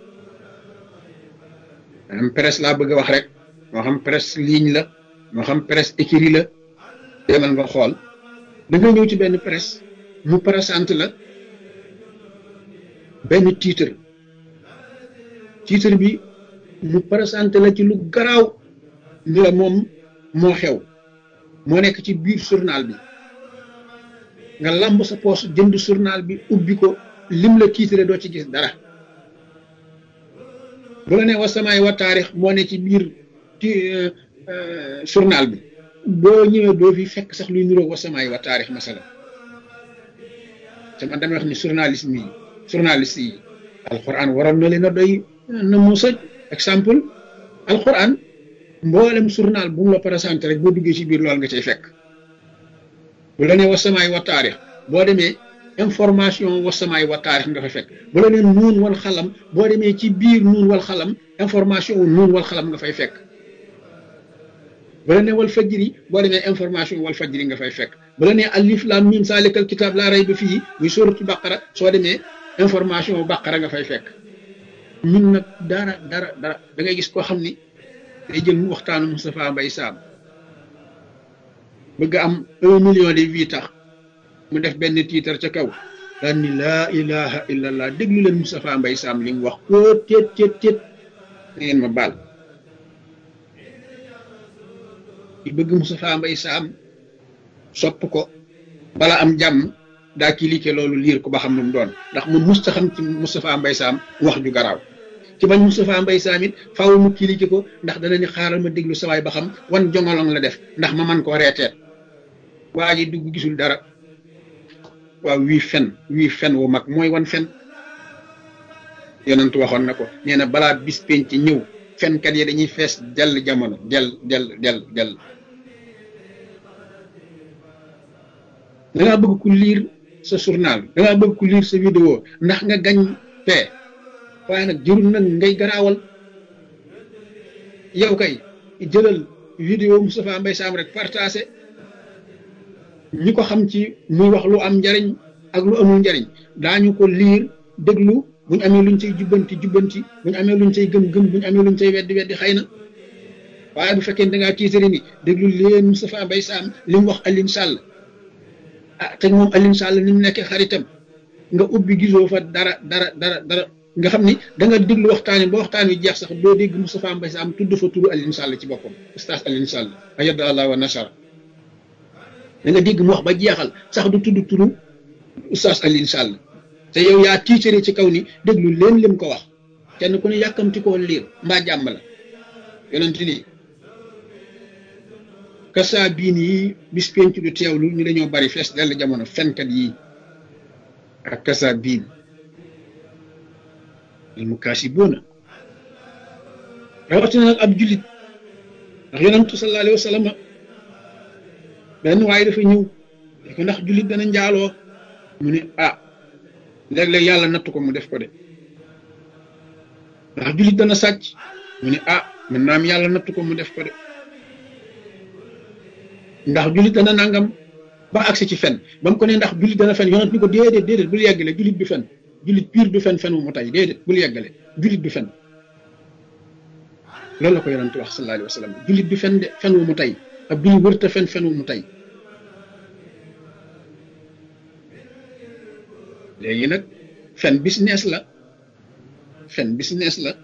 am presse laa bëgg a wax rek moo xam presse ligne la moo xam presse écrit la demal nga xool da nga ñëw ci benn presse mu présente la benn titre titre bi mu présente la ci lu garaaw ni la moom moo xew moo nekk ci biir journal bi nga lamb sa poos jënd journal bi ubbi ko lim la titre doo ci gis dara bu la ne wasamaay wa taarix moo ne ci biir ci journal bi boo ñëwee doo fi fekk sax luy niroog wasamaay wa taarix masala te man damay wax ni journaliste yi journaliste yi alquran waroon na leen a doy na mu sëj exemple alquran mboolem journal bu mu la présenté rek boo duggee ci biir loolu nga cay fekk bu la nee wasamaay wa taarix boo demee information wasamaay wa taarix nga fay fekk bu la nee nuun wal xalam boo demee ci biir nuun wal xalam information wu nuun wal xalam nga fay fekk bu la nee wal fajri boo demee information wal fajri nga fay fekk bu la nee alif lam mim salikal kitab laa rayba fii muy suratul baqara soo demee information wu baqara nga fay fekk ñun nag dara dara dara da ngay gis koo xam ni day jël mu waxtaanu Moustapha Mbaye Sam bëgg am un million de vues tax mu def benn tiitar ca kaw daan ni laa ilaha illallah déglu leen Moustapha Mbaye Sam li mu wax ko téet téet téet na ngeen ma baal di bëgg Moustapha Mbaye Sam sopp ko bala am jàmm daa cliqué loolu liir ko ba xam lu mu doon ndax mu musta xam ci Moustapha Mbaye Sam wax ju garaaw ci bañ Moustapha Mbaye Sam it faaw mu cliqué ko ndax dana ni xaaral ma déglu sawaay ba xam wan jongolong la def ndax ma man koo reeteet waa ji dugg gisul dara waaw wii fen wii fen wu mag mooy wan fen yonentu waxoon na ko nee na balaa bis penc ci ñëw fenkat yi dañuy fees dell jamono del del del del dangaa bëgg ku liir sa journal dangaa bëgg ku liir sa vidéo ndax nga gañ fee waaye nag jërul nag ngay garaawal yow kay jëlal vidéo Moustapha Mbaye Sam rek partagé ñi ko xam ci muy wax lu am njariñ ak lu amul njariñ daañu ko liir déglu buñ amee luñ cay jubbanti jubbanti buñ amee luñ cay gëm gëm buñ amee luñ cay weddi weddi xëy na waaye bu fekkee da ngaa tiitari ni déglu leen Moustapha Mbaye Sam li mu wax Alioune Sall ah te moom Alioune Sall ni mu nekkee xaritam nga ubbi gisoo fa dara dara dara dara nga xam ni da nga déglu waxtaan wi ba waxtaan wi jeex sax doo dégg Moustapha Mbaye Sam tudd fa turu Alioune Sall ci boppam oustaz Alioune Sall ayada allah wa nasara da nga dégg mu wax ba jeexal sax du tudd turu oustaz Alioune Sall te yow yaa tiitare ci kaw ni déglu leen lim ko wax kenn ku ne yàkkamti koo liir mbaa jàmm la yonent ni kasa biin yi bis penc du teewlu ñu dañoo bari fees dell jamono fenkat yi ak kasa biin al mukaasibuuna rawatina nag ab jullit ndax yonentu sallallahu alayhi wa sallam benn waaye dafa ñëw ko ndax jullit dana njaaloo mu ne ah léeg-léeg yàlla nattu ko mu def ko de ndax jullit dana sàcc mu ne ah mën naa am yàlla nattu ko mu def ko de ndax jullit dana nangam ba agsi ci fen ba mu ko ne ndax jullit dana fen yonent ni ko déedéet déedéet bul yeggale jullit du fen jullit pire du fen fen wu mu tay déedéet bul yeggale jullit du fen loolu la ko yonent wax sallallahu alayhi wa sallam jullit du fen de fen wu mu tay ab jullit wërta fen fen wu mu tay léegi nag fen business la fen business la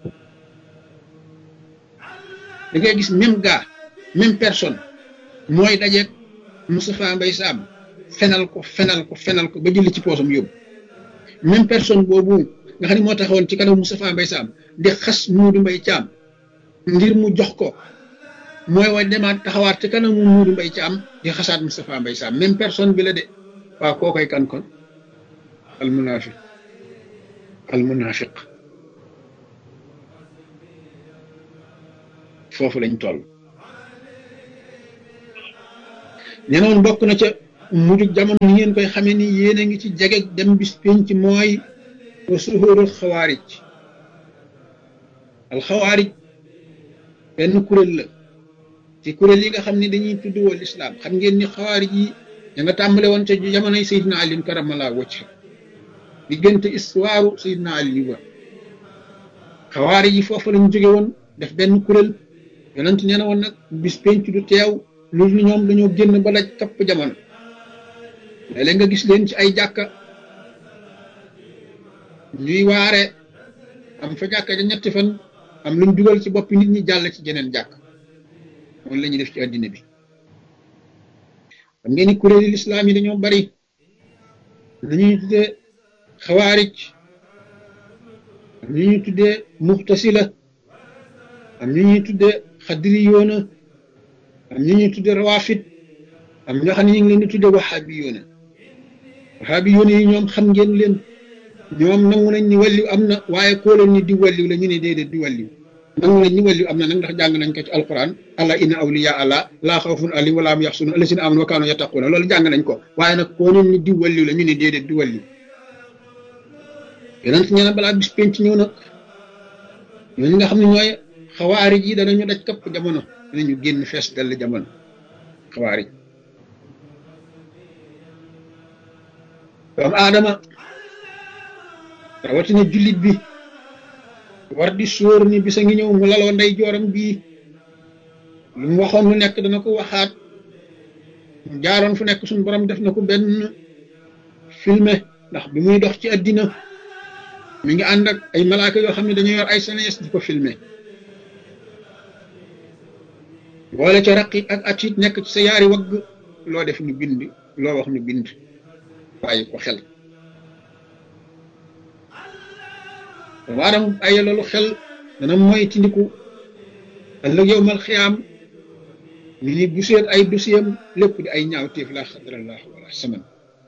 da ngay gis même gars même personne mooy dajeeg Moustapha Mbaye Sam fenal ko fenal ko fenal ko ba jëli ci poosam yóbbu même personne boobu nga xam ne moo taxawoon ci kanam Moustapha Mbaye Sam di xas Modou Mbaye Thiam ngir mu jox ko mooy way demaat taxawaat ci kanam Modou Mbaye Thiam di xasaat Moustapha Mbaye Sam même personne bi la de waaw koo koy kan kon al munafiq al munafiq foofu lañ toll ñenoon bokk na ca mujug jamono ni ngeen koy xamee ni yéen a ngi ci jege dem bis penc mooy wa suhurul xawaarij al xawaarij benn kuréel la ci kuréel yi nga xam ne dañuy tudd wal islam xam ngeen ni xawaarij yi da nga tàmbale woon ca jamonoy Seydina Ali karamallahu wajha diggante histoire Seydina Ali ba xawaarij yi foofu lañ jóge woon def benn kuréel yonent nee na woon nag bis penc du teew loolu ñoom dañoo génn ba daj kapp jamono léeg-léeg nga gis leen ci ay jàkka ñuy waare am fa jàkka ja ñetti fan am luñ dugal ci boppi nit ñi jàll ci jeneen jàkk moom la ñuy def ci àddina bi xam ngeen ni kuréeli lislaam yi dañoo bari dañuy tuddee xawaarij am ñu ñuy tuddee muxtasila am ñu ñuy tuddee xadri yoona am ñu ñuy tuddee rawafid am ñoo xam ne ñu ngi leen di tuddee wahabi yoona waxaabi yoon yi ñoom xam ngeen leen ñoom nangu nañ ni wàlliw am na waaye koo leen ni di wàlliw la ñu ne déedéet di wàlliw nangu nañ ni wàlliw am na nag ndax jàng nañ ko ci alquran allah inna awliya allah laa xawfun alayhim wala hum yaxzanun allazina amanu wa kaanu yattaquuna loolu jàng nañ ko waaye nag koo leen ni di wàlliw la ñu ne déedéet di wàlliw yonent nee na balaa bis penc ñëw nag ñooñu nga xam ne ñooy xawaarij yi danañu daj kapp jamono danañu génn fees dell jamono xawaarij doomu aadama rawatina jullit bi war di sóor ni bisa ngi ñëw mu laloo ndey jooram bii lu mu waxoon lu nekk dana ko waxaat mu jaaroon fu nekk suñu borom def na ko benn filmé ndax bi muy dox ci àddina mi ngi ànd ak ay malaaka yoo xam ne dañu yor ay senes di ko filmé boole ca raqi ak atit nekk ci sa yaari wagg loo def ñu bind loo wax ñu bind bàyyi ko xel waaram ay loolu xel dana mooy tindiku ëllëg yowmal xiyaam mi ni bu seet ay dosiyam lépp di ay ñaaw téef laa xadrallah wala saman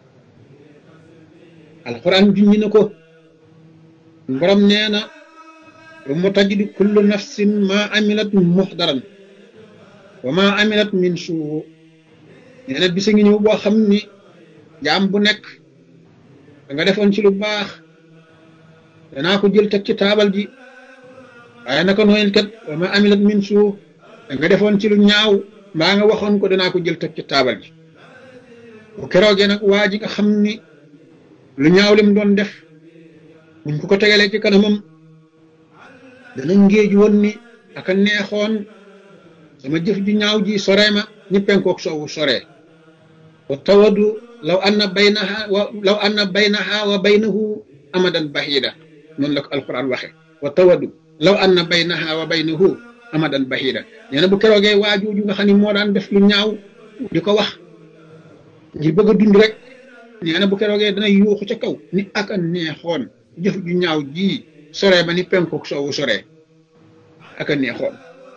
alquran junñi na ko borom nee na wa tajidu kullu nafsin ma amilat muxdaran wa ma amilat min suu nee na bisa ngi ñëw boo xam ni jaam bu nekk da nga defoon ci lu baax danaa ko jël teg ci taabal ji waaye naka nooyel kat wa ma amilat min suu da nga defoon ci lu ñaaw mbaa nga waxoon ko danaa ko jël teg ci taabal ji bu keroogee nag waa ji nga xam ni lu ñaaw lim doon def buñ ko ko tegalee ci kanamam dana ngéej woon ni aka neexoon sama jëf ju ñaaw ji soree ma ñi penkook soowu soree wa tawadu law anna baynaha wa law anna baynaha wa baynahu amadan bahida noonu la ko alquran waxe wa tawadu law anna baynaha wa baynahu amadan bahida nee na bu keroogee waajooju nga xam ne moo daan def lu ñaaw di ko wax ngir bëgg a dund rek nee na bu keroogee dana yuuxu ca kaw ni aka neexoon jëf ju ñaaw ji soree ba ni penkook soowu soree aka neexoon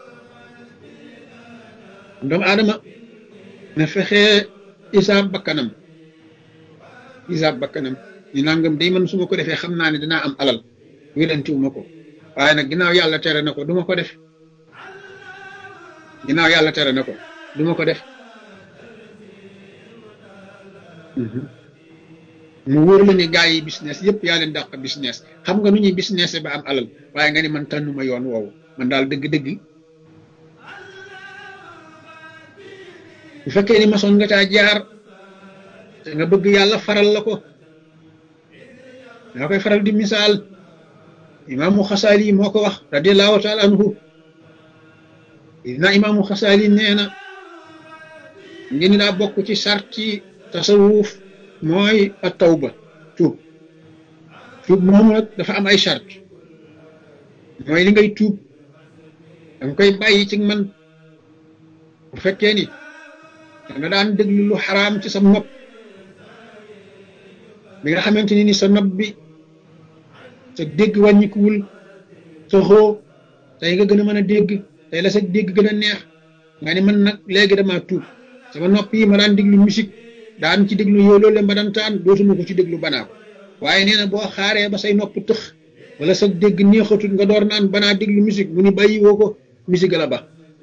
doomu aadama na fexee isaab bakkanam isaab bakkanam ni nangam day man su ma ko defee xam naa ne dinaa am alal wérantiwuma ko waaye nag ginnaaw yàlla tere na ko duma ko def ginnaaw yàlla tere na ko duma ko def mu wóor la ni gaa yi business yëpp yaa leen dàq business xam nga nu ñuy business ba am alal waaye nga ni man tànnuma yoon woowu man daal dëgg-dëgg bu fekkee ni masoon nga caa jaar te nga bëgg yàlla faral la ko nga koy faral di misaal imaamu xasaali moo ko wax radiallahu taala anhu na imaamu xasaali nee na ngeen daa bokk ci sarti tasawuf mooy a tawba tuub tuub moomu nag dafa am ay sart mooy li ngay tuub danga koy bàyyi ci man bu fekkee ni da nga daan déglu lu xaraam ci sa nopp bi nga xamante ni ni sa nopp bi sa dégg wàññikuwul sa xoo tey nga gën a mën a dégg tey la sa dégg gën a neex nga ni man nag léegi dama tuub sama nopp yi ma daan déglu musique daan ci déglu yow loolu ma daan taan dootuma ko ci déglu banaa ko waaye nee na boo xaaree ba say nopp tëx wala sa dégg neexatul nga door naan banaa déglu musique mu ni bàyyi woo ko musique la ba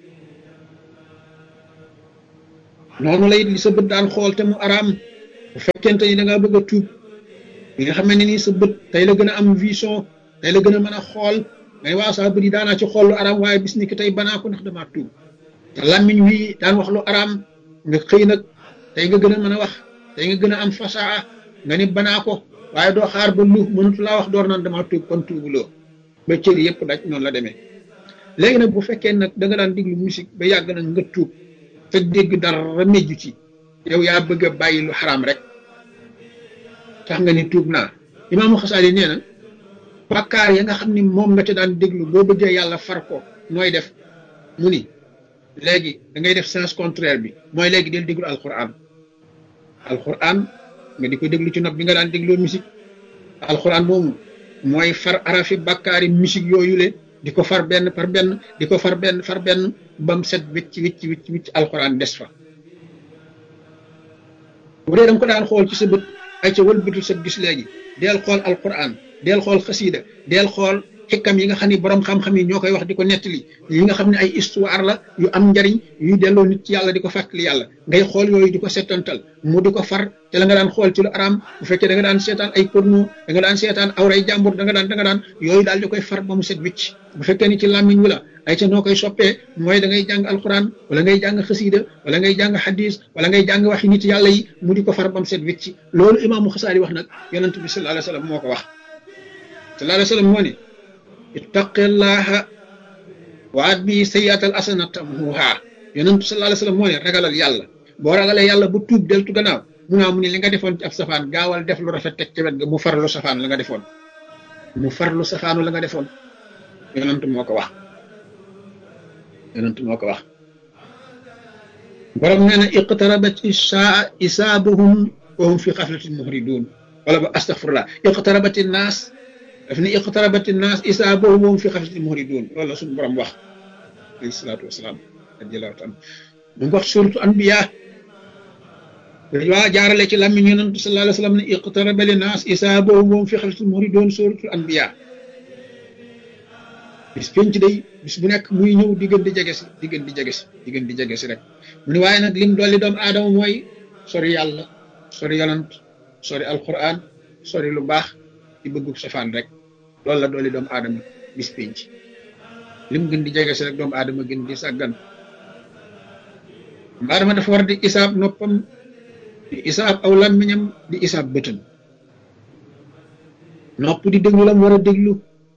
noonu la it li sa bët daan xool te mu araam bu fekkente ni da ngaa bëgg a tuub bi nga xam ne nii sa bët tey la gën a am vision tey la gën a mën a xool nga ne waaw saa bët yi daanaa ci xool lu araam waaye bis ni ki tey banaa ko ndax damaa tuub te làmmiñ wi daan wax lu araam nga xëy nag tey nga gën a mën a wax tey nga gën a am fasaa nga ni banaa ko waaye doo xaar ba lu mënatu laa wax door naan damaa tuub kon tuubuloo ba cër yëpp daj noonu la demee léegi nag bu fekkee nag da nga daan déglu musique ba yàgg nag nga tuub te dégg dara mejju ci yow yaa bëgg a bàyyi lu xaraam rek tax nga ni tuub naa imaamu xasaali nee na bàkkaar ya nga xam ni moom nga te daan déglu boo bëggee yàlla far ko mooy def mu ni léegi da ngay def sens contraire bi mooy léegi del déglu alquran alquran nga di ko déglu ci nopp bi nga daan dégloo musique alquran moomu mooy far arafi bàkkaari musique yooyu le di ko far benn par benn di ko far benn far benn bam set wicc wicc wicc wicc alquran des fa bu dee danga ko daan xool ci sa bët ay ca wëlbatul sa gis léegi deel xool alquran deel xool xasiida deel xool xikam yi nga xam ne borom xam-xam yi ñoo koy wax di ko nettali yi nga xam ne ay histoire la yu am njariñ yuy delloo nit ci yàlla di ko fàttali yàlla ngay xool yooyu di ko settantal mu di ko far te la nga daan xool ci lu araam bu fekkee da nga daan seetaan ay porno da nga daan seetaan awray jàmbur da nga daan da nga daan yooyu daal di koy far ba mu set wicc bu fekkee ni ci làmmiñ wi la ay ca noo koy soppee mooy da ngay jàng alquran wala ngay jàng xasiida wala ngay jàng hadis wala ngay jàng waxi nit yàlla yi mu di ko far ba mu set wicc loolu imaamu Xasaali wax nag yonent bi sallallahu alayhi wa sallam moo ko wax sallallahu alayhi wa sallam moo ne ittaqillaha wa atbi sayyi'atal hasanata tamhuha yonent sallallahu alayhi wa sallam moo ne ragalal yàlla boo ragalee yàlla bu tuub deltu gannaaw mu naa mu ne li nga defoon ci ab safaan gaawal def lu rafet teg ci wet ga mu farlu safaan la nga defoon mu farlu safaanu la nga defoon yonent moo ko wax yonent moo ko wax borom nee na iqtarabat isaa isaabuhum wa hum fi xaflatin muhridun wala ba astaghfirullah iqtarabati naas daf ni iqtarabati naas isaabuhum wa hum fi xaflatin muhridun loolu la suñu borom wax alayhi salaatu wasalaam radiyallahu taala mu ngi wax suratu anbiya waa jaarale ci làmmiñ yonent sallallahu alayhi wa sallam ne iqtaraba li naas isaabuhum wa hum fi xaflatin muhridun suratu anbiya bis penc day bis bu nekk muy ñëw di gën di jege si di gën di jege si di gën di jege si rek mu ne waaye nag lim dolli doomu aadama mooy sori yàlla sori yonant sori alquran sori lu baax di bëggu safaan rek loolu la dolli doomu aadama bis penc lim gën di jege si rek doomu aadama gën di sàggan doomu aadama dafa war di isaab noppam di isaab aw làmmiñam di isaab bëtam nopp di déglu la mu war a déglu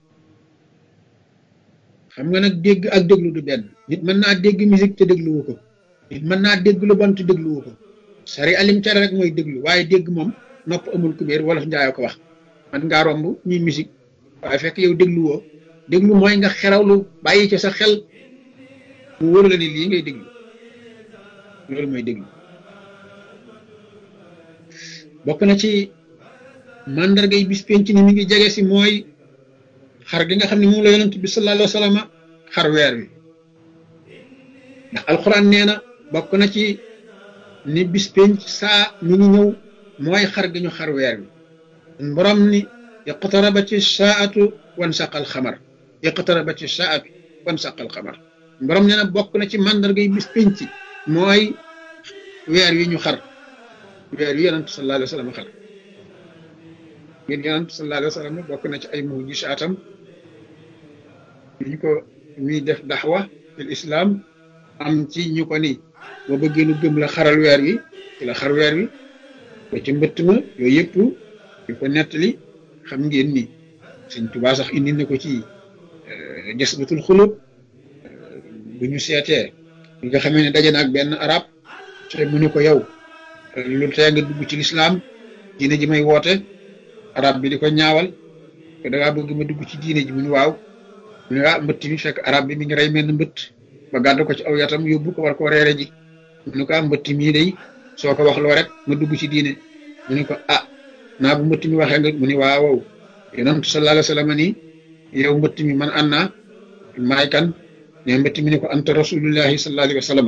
xam nga nag dégg ak déglu du benn nit mën naa dégg musique te dégluwu ko nit mën naa dégg lu bon te dégluwu ko sari alim tere rek mooy déglu waaye dégg moom nopp amul kubéer wala njaayoo ko wax man ngaa romb ñuy musique waaye fekk yow dégluwoo déglu mooy nga xerawlu bàyyi ci sa xel mu wóor la ni lii ngay déglu loolu mooy déglu bokk na ci mandargay bis penc ni mi ngi jege si mooy xar gi nga xam ne moom la yonent bi sallallahu alayhi wa sallam xar weer wi ndax alquran nee na bokk na ci ni bis penc saa mi ngi ñëw mooy xar gi ñu xar weer wi borom ni iqtarabati saatu wan saqal xamar iqtarabati saatu wan saqal xamar borom nee na bokk na ci mandargay bis penc mooy weer wi ñu xar weer wi yonent sallallahu alayhi wa sallam xar ngeen yonent sallallahu alayhi wa sallam bokk na ci ay mujisaatam ñu ko ñuy def daxwa fil islam am ci ñu ko ni boo bëggee nu gëm la xaral weer wi ci la xar weer wi ba ci mbëtt ma yooyu yëpp ñu ko nettali xam ngeen ni Sëñ Tuubaa sax indi na ko ci Jasbatul Xulub bu ñu seetee bi nga xamee ne daje na ak benn arab te mu ne ko yow lu tee nga dugg ci lislaam diine ji may woote arab bi di ko ñaawal ko dangaa bëgg ma dugg ci diine ji mu ne waaw mu ne ah mbëtt mi fekk arab bi mi ngi rey mel ni mbëtt ba gàdd ko ci aw yatam yóbbu ko war koo reere ji mu ne ko ah mbëtt mii day soo ko wax loo rek ma dugg ci diine mu ne ko ah naa bu mbëtt mi waxee nga mu ne waaw yonent sallallahu alayhi wa sallam ni yow mbëtt mi man an naa maay kan ne mbëtt mi ne ko anta rasulullahi sallallahu alayhi wa sallam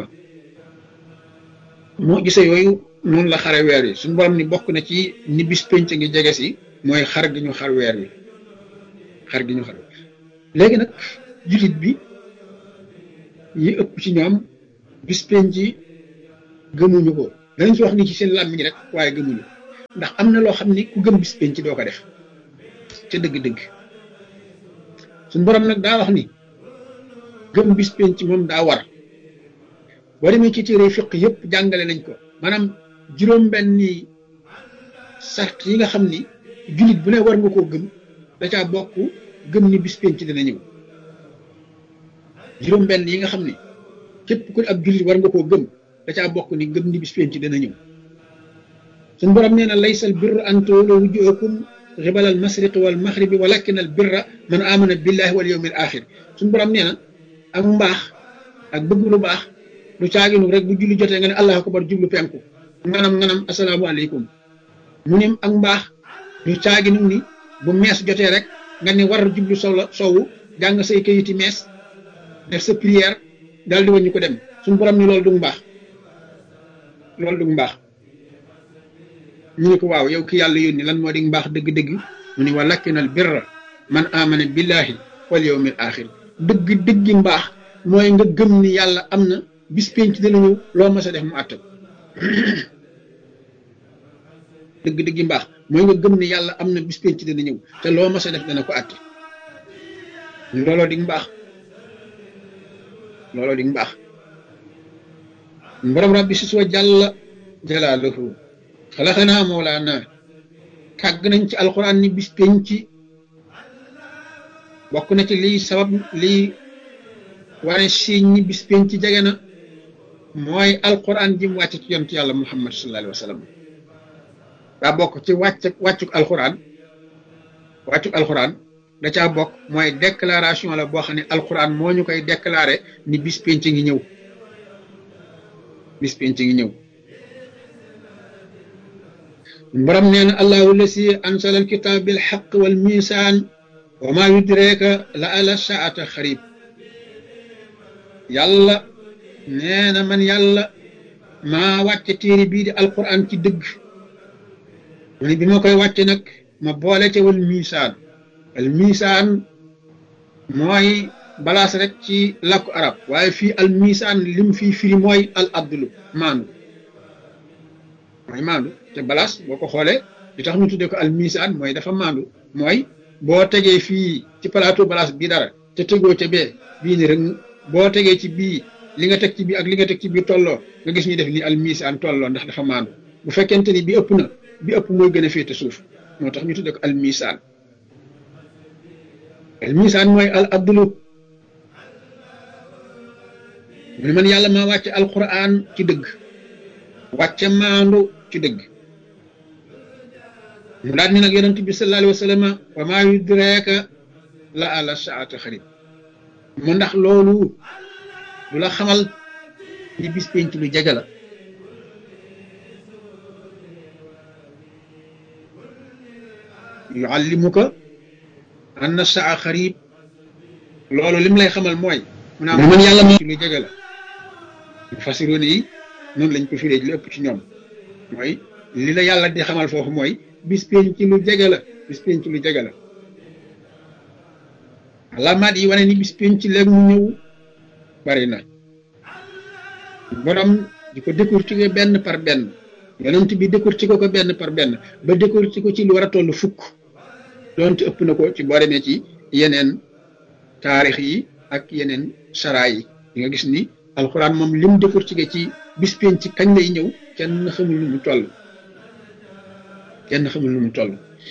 moo gisee yooyu noonu la xare weer yi suñu borom ni bokk na ci ni bis penc ngi jege si mooy xar gi ñu xar weer wi xar gi ñu xar léegi nag jullit bi yi ëpp ci ñoom bis penc yi gëmuñu ko danañ si wax ni ci seen làmmiñ rek waaye gëmuñu ndax am na loo xam ni ku gëm bis penc doo ko def ca dëgg-dëgg suñu borom nag daa wax ni gëm bis penc moom daa war boo demee ci téere fiq yëpp jàngale nañ ko maanaam juróom-benni sart yi nga xam ni jullit bu ne war nga koo gëm da caa bokk gëm ni bis penc dina ñëw juróom-benn yi nga xam ni képp ku ab jullit war nga koo gëm da caa bokk ni gëm ni bis penc dina ñëw suñu borom nee na laysa al birra an tuwallu wujuhakum qibala al mashriqi wal maghribi walakin al birra man amana billahi wal yawmil axir suñu borom nee na ak mbaax ak bëgg lu baax lu caaginu rek bu julli jotee nga ne allahu akbar jublu penku nganam nganam asalaamaaleykum mu ne ak mbaax lu caaginu ni bu mees jotee rek nga ne war jublu sow la sowu jàng say kayiti mees def sa prière daal di wàññi ko dem suñu borom ni loolu du mbaax loolu du mbaax ñu ne ko waaw yow ki yàlla yónni lan moo di mbaax dëgg-dëgg mu ni walakinal birra man amana billahi wal yawmil axir dëgg dëggi mbaax mooy nga gëm ni yàlla am na bis penc dina ñëw loo mas a def mu àttal dëgg dëggi mbaax mooy nga gëm ni yàlla am na bis penc dina ñëw te loo mas a def dana ko àtte looloo di mbaax looloo di mbaax borom rabbi si soo jàlla jalaaluhu xalaxanaa moolaana kàgg nañ ci alxuraan ni bis penc bokk na ci lii sabab lii wane siiñ ñi bis penc jege na mooy alxuraan ji mu wàcc ci yonent yàlla muhammad sallallahu alayhi wa sallam daa bokk ci wàcc wàccuk alxuraan wàccuk alxuraan da caa bokk mooy déclaration la boo xam ne alxuraan moo ñu koy déclaré ni bis penc ngi ñëw bis penc ngi ñëw borom nee na allahu lasi ansala alkitab bil xaq wal misaan wa ma yudreka la ala saata xarib yàlla nee na man yàlla maa wàcce téere bii di alquran ci dëgg mu ne bi ma koy wàcce nag ma boole ca wal misaan al misaan mooy balaas rek ci làkku arab waaye fii al misaan lim fii firi mooy al adlu maandu mooy maandu te balaas boo ko xoolee li tax ñu tuddee ko al misaan mooy dafa maandu mooy boo tegee fii ci plateau balaas bii dara te tegoo ca bee bii ni rek boo tegee ci bii li nga teg ci bii ak li nga teg ci bii tolloo nga gis ñu def ni al misaan tolloo ndax dafa maandu bu fekkente ni bi ëpp na bi ëpp mooy gën a féete suuf moo tax ñu tuddee ko al misaan al misaan mooy al adlu mu ne man yàlla maa wàcce alquran ci dëgg wàcce maandu ci dëgg mu daal ni nag yonent bi sallallahu alayhi wa sallam wa maa yudreeka la ala saata xarib mu ndax loolu du la xamal ni bis penc lu jege la yuallimuka anna saa xarib loolu lim lay xamal mooy mu naa man yàlla ci lu jege la fasiroon yi noonu lañ ko firee lu ëpp ci ñoom mooy li la yàlla di xamal foofu mooy bis penc lu jege la bis penc lu jege la alaamaat yi wane ni bis penc léegi mu ñëw bari na borom di ko décortiquer benn par benn yonent bi décortiquer ko benn par benn ba décortiquer ko ci lu war a toll fukk doonte ëpp na ko ci boo demee ci yeneen taarix yi ak yeneen sara yi di nga gis ni alxuraan moom lim décortiquer ci bis penc ci kañ lay ñëw kenn xamul nu mu toll kenn xamul nu mu toll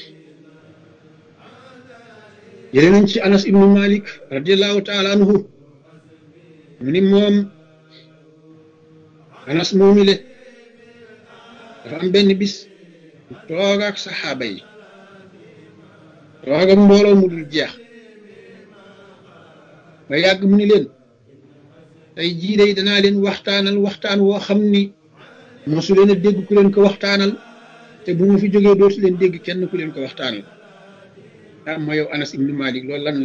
yéle nañ ci anas ibnu malik radiallahu taala anhu mu ni moom anas moomile dafa am benn bis toog ak saxaaba yi toog ak mbooloo mu dul jeex ba yàgg mu ni leen tey jii day danaa leen waxtaanal waxtaan woo xam ni mosu leen a dégg ku leen ko waxtaanal te bu ma fi jógee dootu leen dégg kenn ku leen ko waxtaanal ah ma yow anas ibnu malik loolu lan la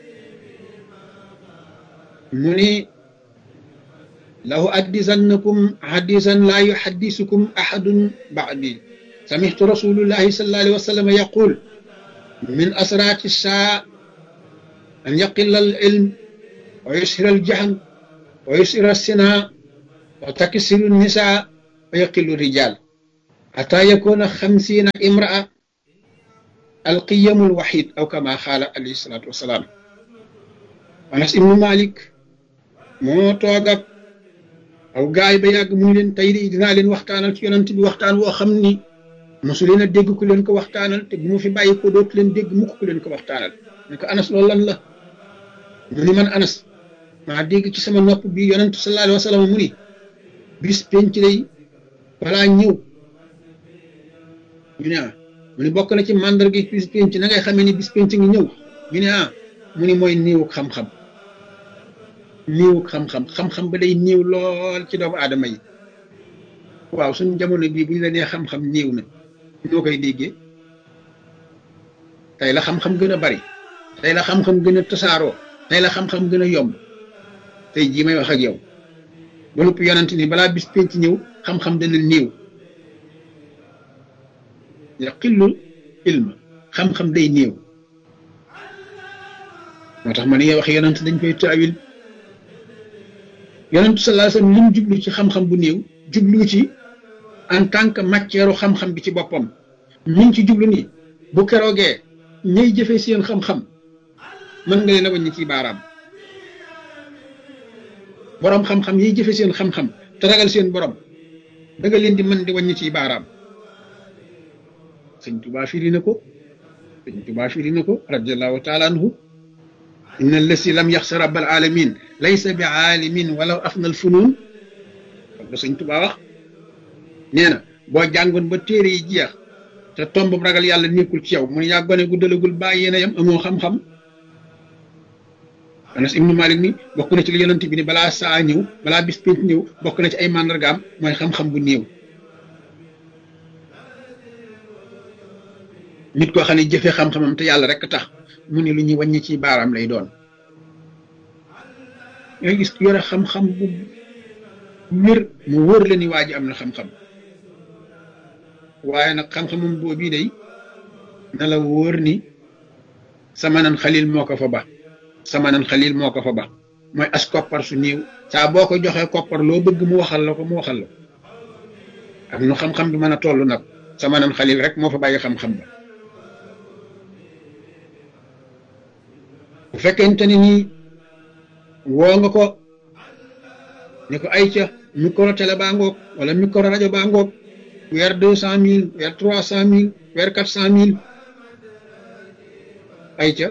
mu ni lahu addisannakum hadisan laa yuhaddisukum ahadun ba'di samihtu rasulullahi sallallahu alayhi wa sallam yaqul min asrati saa an yaqilla al ilm wa yushira al jahl wa yusira sina wa taksiru nisa wa yaqillu rijal hatta yakuna xamsina imraa alqiyamul wahid aw kama xaala alayhi salatu wasalaam anas ibnu malik moo toog ak aw gaay ba yàgg mu ngi leen tey de dinaa leen waxtaanal ci yonent bi waxtaan woo xam ni mosu leen a dégg ku leen ko waxtaanal te bu mu fi bàyyi ko dootu leen dégg mukk ku leen ko waxtaanal ne ko anas loolu lan la mu ni man anas maa dégg ci sama nopp bi yonent sallallahu alayhi wa sallam mu ni bis penc lay balaa ñëw ñu ne ah mu ni bokk na ci màndarga bis penc na ngay xamee ni bis penc ngi ñëw ñu ne ah mu ni mooy néewuk xam-xam néewuk xam-xam xam-xam ba day néew lool ci doomu aadama yi waaw suñu jamono bii bu ñu la nee xam-xam néew na ñoo koy déggee tey la xam-xam gën a bari tey la xam-xam gën a tasaaroo tey la xam-xam gën a yomb tey jii may wax ak yow ba noppi yonent ni balaa bis penc ñëw xam-xam dana néew yaqillul ilma xam-xam day néew moo tax ma ne wax yonent dañ koy taawil yonent sallallahu alayhi wasallam li mu jublu ci xam-xam bu néew jublu ci en tant que matière xam-xam bi ci boppam mi ngi ci jublu ni bu keroogee ñay jëfee seen xam-xam mën nga leen a wàññi ci baaraam borom xam-xam yiy jëfe seen xam-xam te ragal seen borom da nga leen di mën di wàññi ci baaraam sëñ Tuubaa firi na ko sëñ Tuubaa firi na ko radiyallahu taala anhu inna allasi lam yaxsa rabbal alamin laysa bi aalimin walaw afna al funun da sëñ Tuubaa wax nee na boo jàngoon ba téere yi jeex te tomb ragal yàlla nekkul ci yow mu ne yaa gone gu dalagul bàyyi yéen a yam amoo xam-xam Anas ibnu Malik ni bokk na ci li yonent bi ni balaa saa ñëw balaa bis pénc ñëw bokk na ci ay màndargaam mooy xam-xam bu néew nit koo xam ne jëfe xam-xamam te yàlla rek tax mu ne lu ñuy wàññi ci baaraam lay doon yooyu gis yore xam-xam bu wér mu wóor la ni waa ji am na xam-xam waaye nag xam-xamam boobu day na la wóor ni sama nan xalil moo ko fa ba sama nan xalil moo ko fa ba mooy as koppar su néew saa boo ko joxee koppar loo bëgg mu waxal la ko mu waxal la ak nu xam-xam bi mën a toll nag sama nan xalil rek moo fa bàyyi xam-xam ba bu fekkente ni nii woo nga ko ni ko ay ca micro télé baa ngoog wala micro rajo baa ngoog weer deux cent mille weer trois cent mille weer quatre cent mille ay ca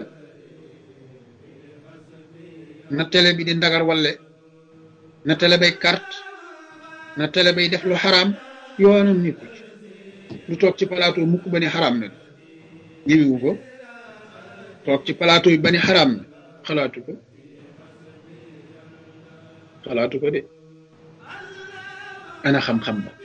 na télé bi di ndagar walle na télé bay carte na télé bay def lu xaraam yoonam nit ko lu toog ci plateau mukk ba ni xaraam na ñëwiwu ko toog ci plateau yi ba ni xaraam na xalaatu ko xalaatu ko de ana xam-xam ba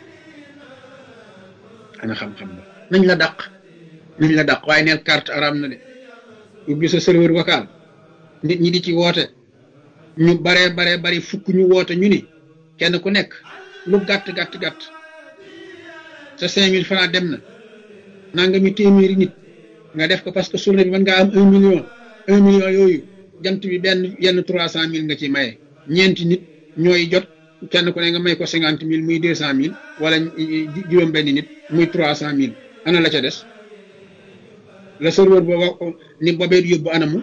ana xam-xam ba nañ la dàq nañ la dàq waaye neel carte araam na de ubbi sa serveur vocal nit ñi di ci woote ñu baree baree bari fukk ñu woote ñu ni kenn ku nekk lu gàtt gàtt gàtt sa cinq mille francs dem na nanga mi téeméeri nit nga def ko parce que journée bi mën ngaa am un million un million yooyu jant bi benn yenn trois cent mille nga ci maye ñeenti nit ñooy jot kenn ku ne nga may ko cinquante mille muy deux cent mille wala juróom benn nit muy trois cent mille ana la ca des le serveur booba ni boobee du yóbbu anamu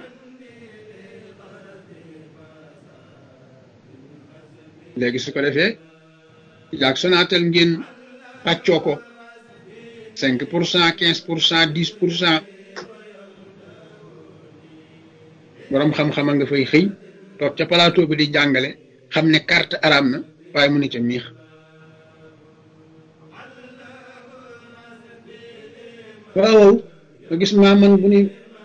léegi su ko defee yaag Sonatel ngeen pàccoo ko cinq pour cent quinze pour cent dix pour cent borom xam-xama nga fay xëy toog ca plateau bi di jàngale xam ne carte araam na waaye mu ne ca miix waaw nga gis maa man bu ni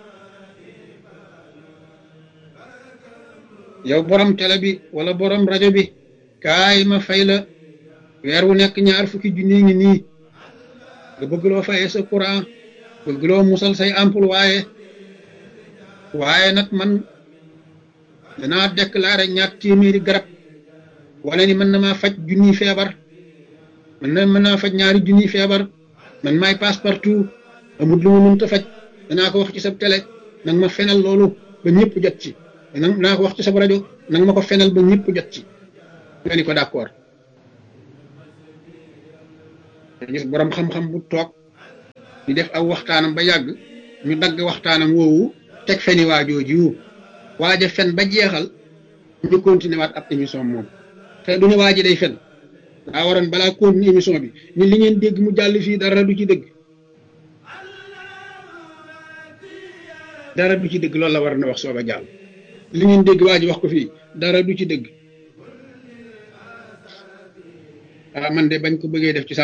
yow borom télé bi wala borom rajo bi kaay ma fay la weer wu nekk ñaar fukki junni ngi nii nga bëgg loo fayee sa courant bëgg loo musal say employé waaye waaye nag man danaa déclaré ñaar téeméeri garab wala ni mën na maa faj junniy feebar man na mën naa faj ñaari junniy feebar man maay passe partout amul lu ma mënta faj danaa ko wax ci sa télé nag ma fenal loolu ba ñëpp jot ci danaa ko wax ci sa rajo nag ma ko fenal ba ñëpp jot ci nga ni ko d'accord gis borom xam-xam bu toog di def aw waxtaanam ba yàgg ñu dagg waxtaanam woowu teg feni waajooji waaja fen ba jeexal ñu continuer waat ab émission moom te du ne waaji day fen daa waroon balaa continuer émission bi ni li ngeen dégg mu jàll fii dara du ci dëgg dara du ci dëgg loolu la war na wax soog a jàll li ngeen dégg waaji wax ko fii dara du ci dëgg ah man de bañ ko bëggee def ci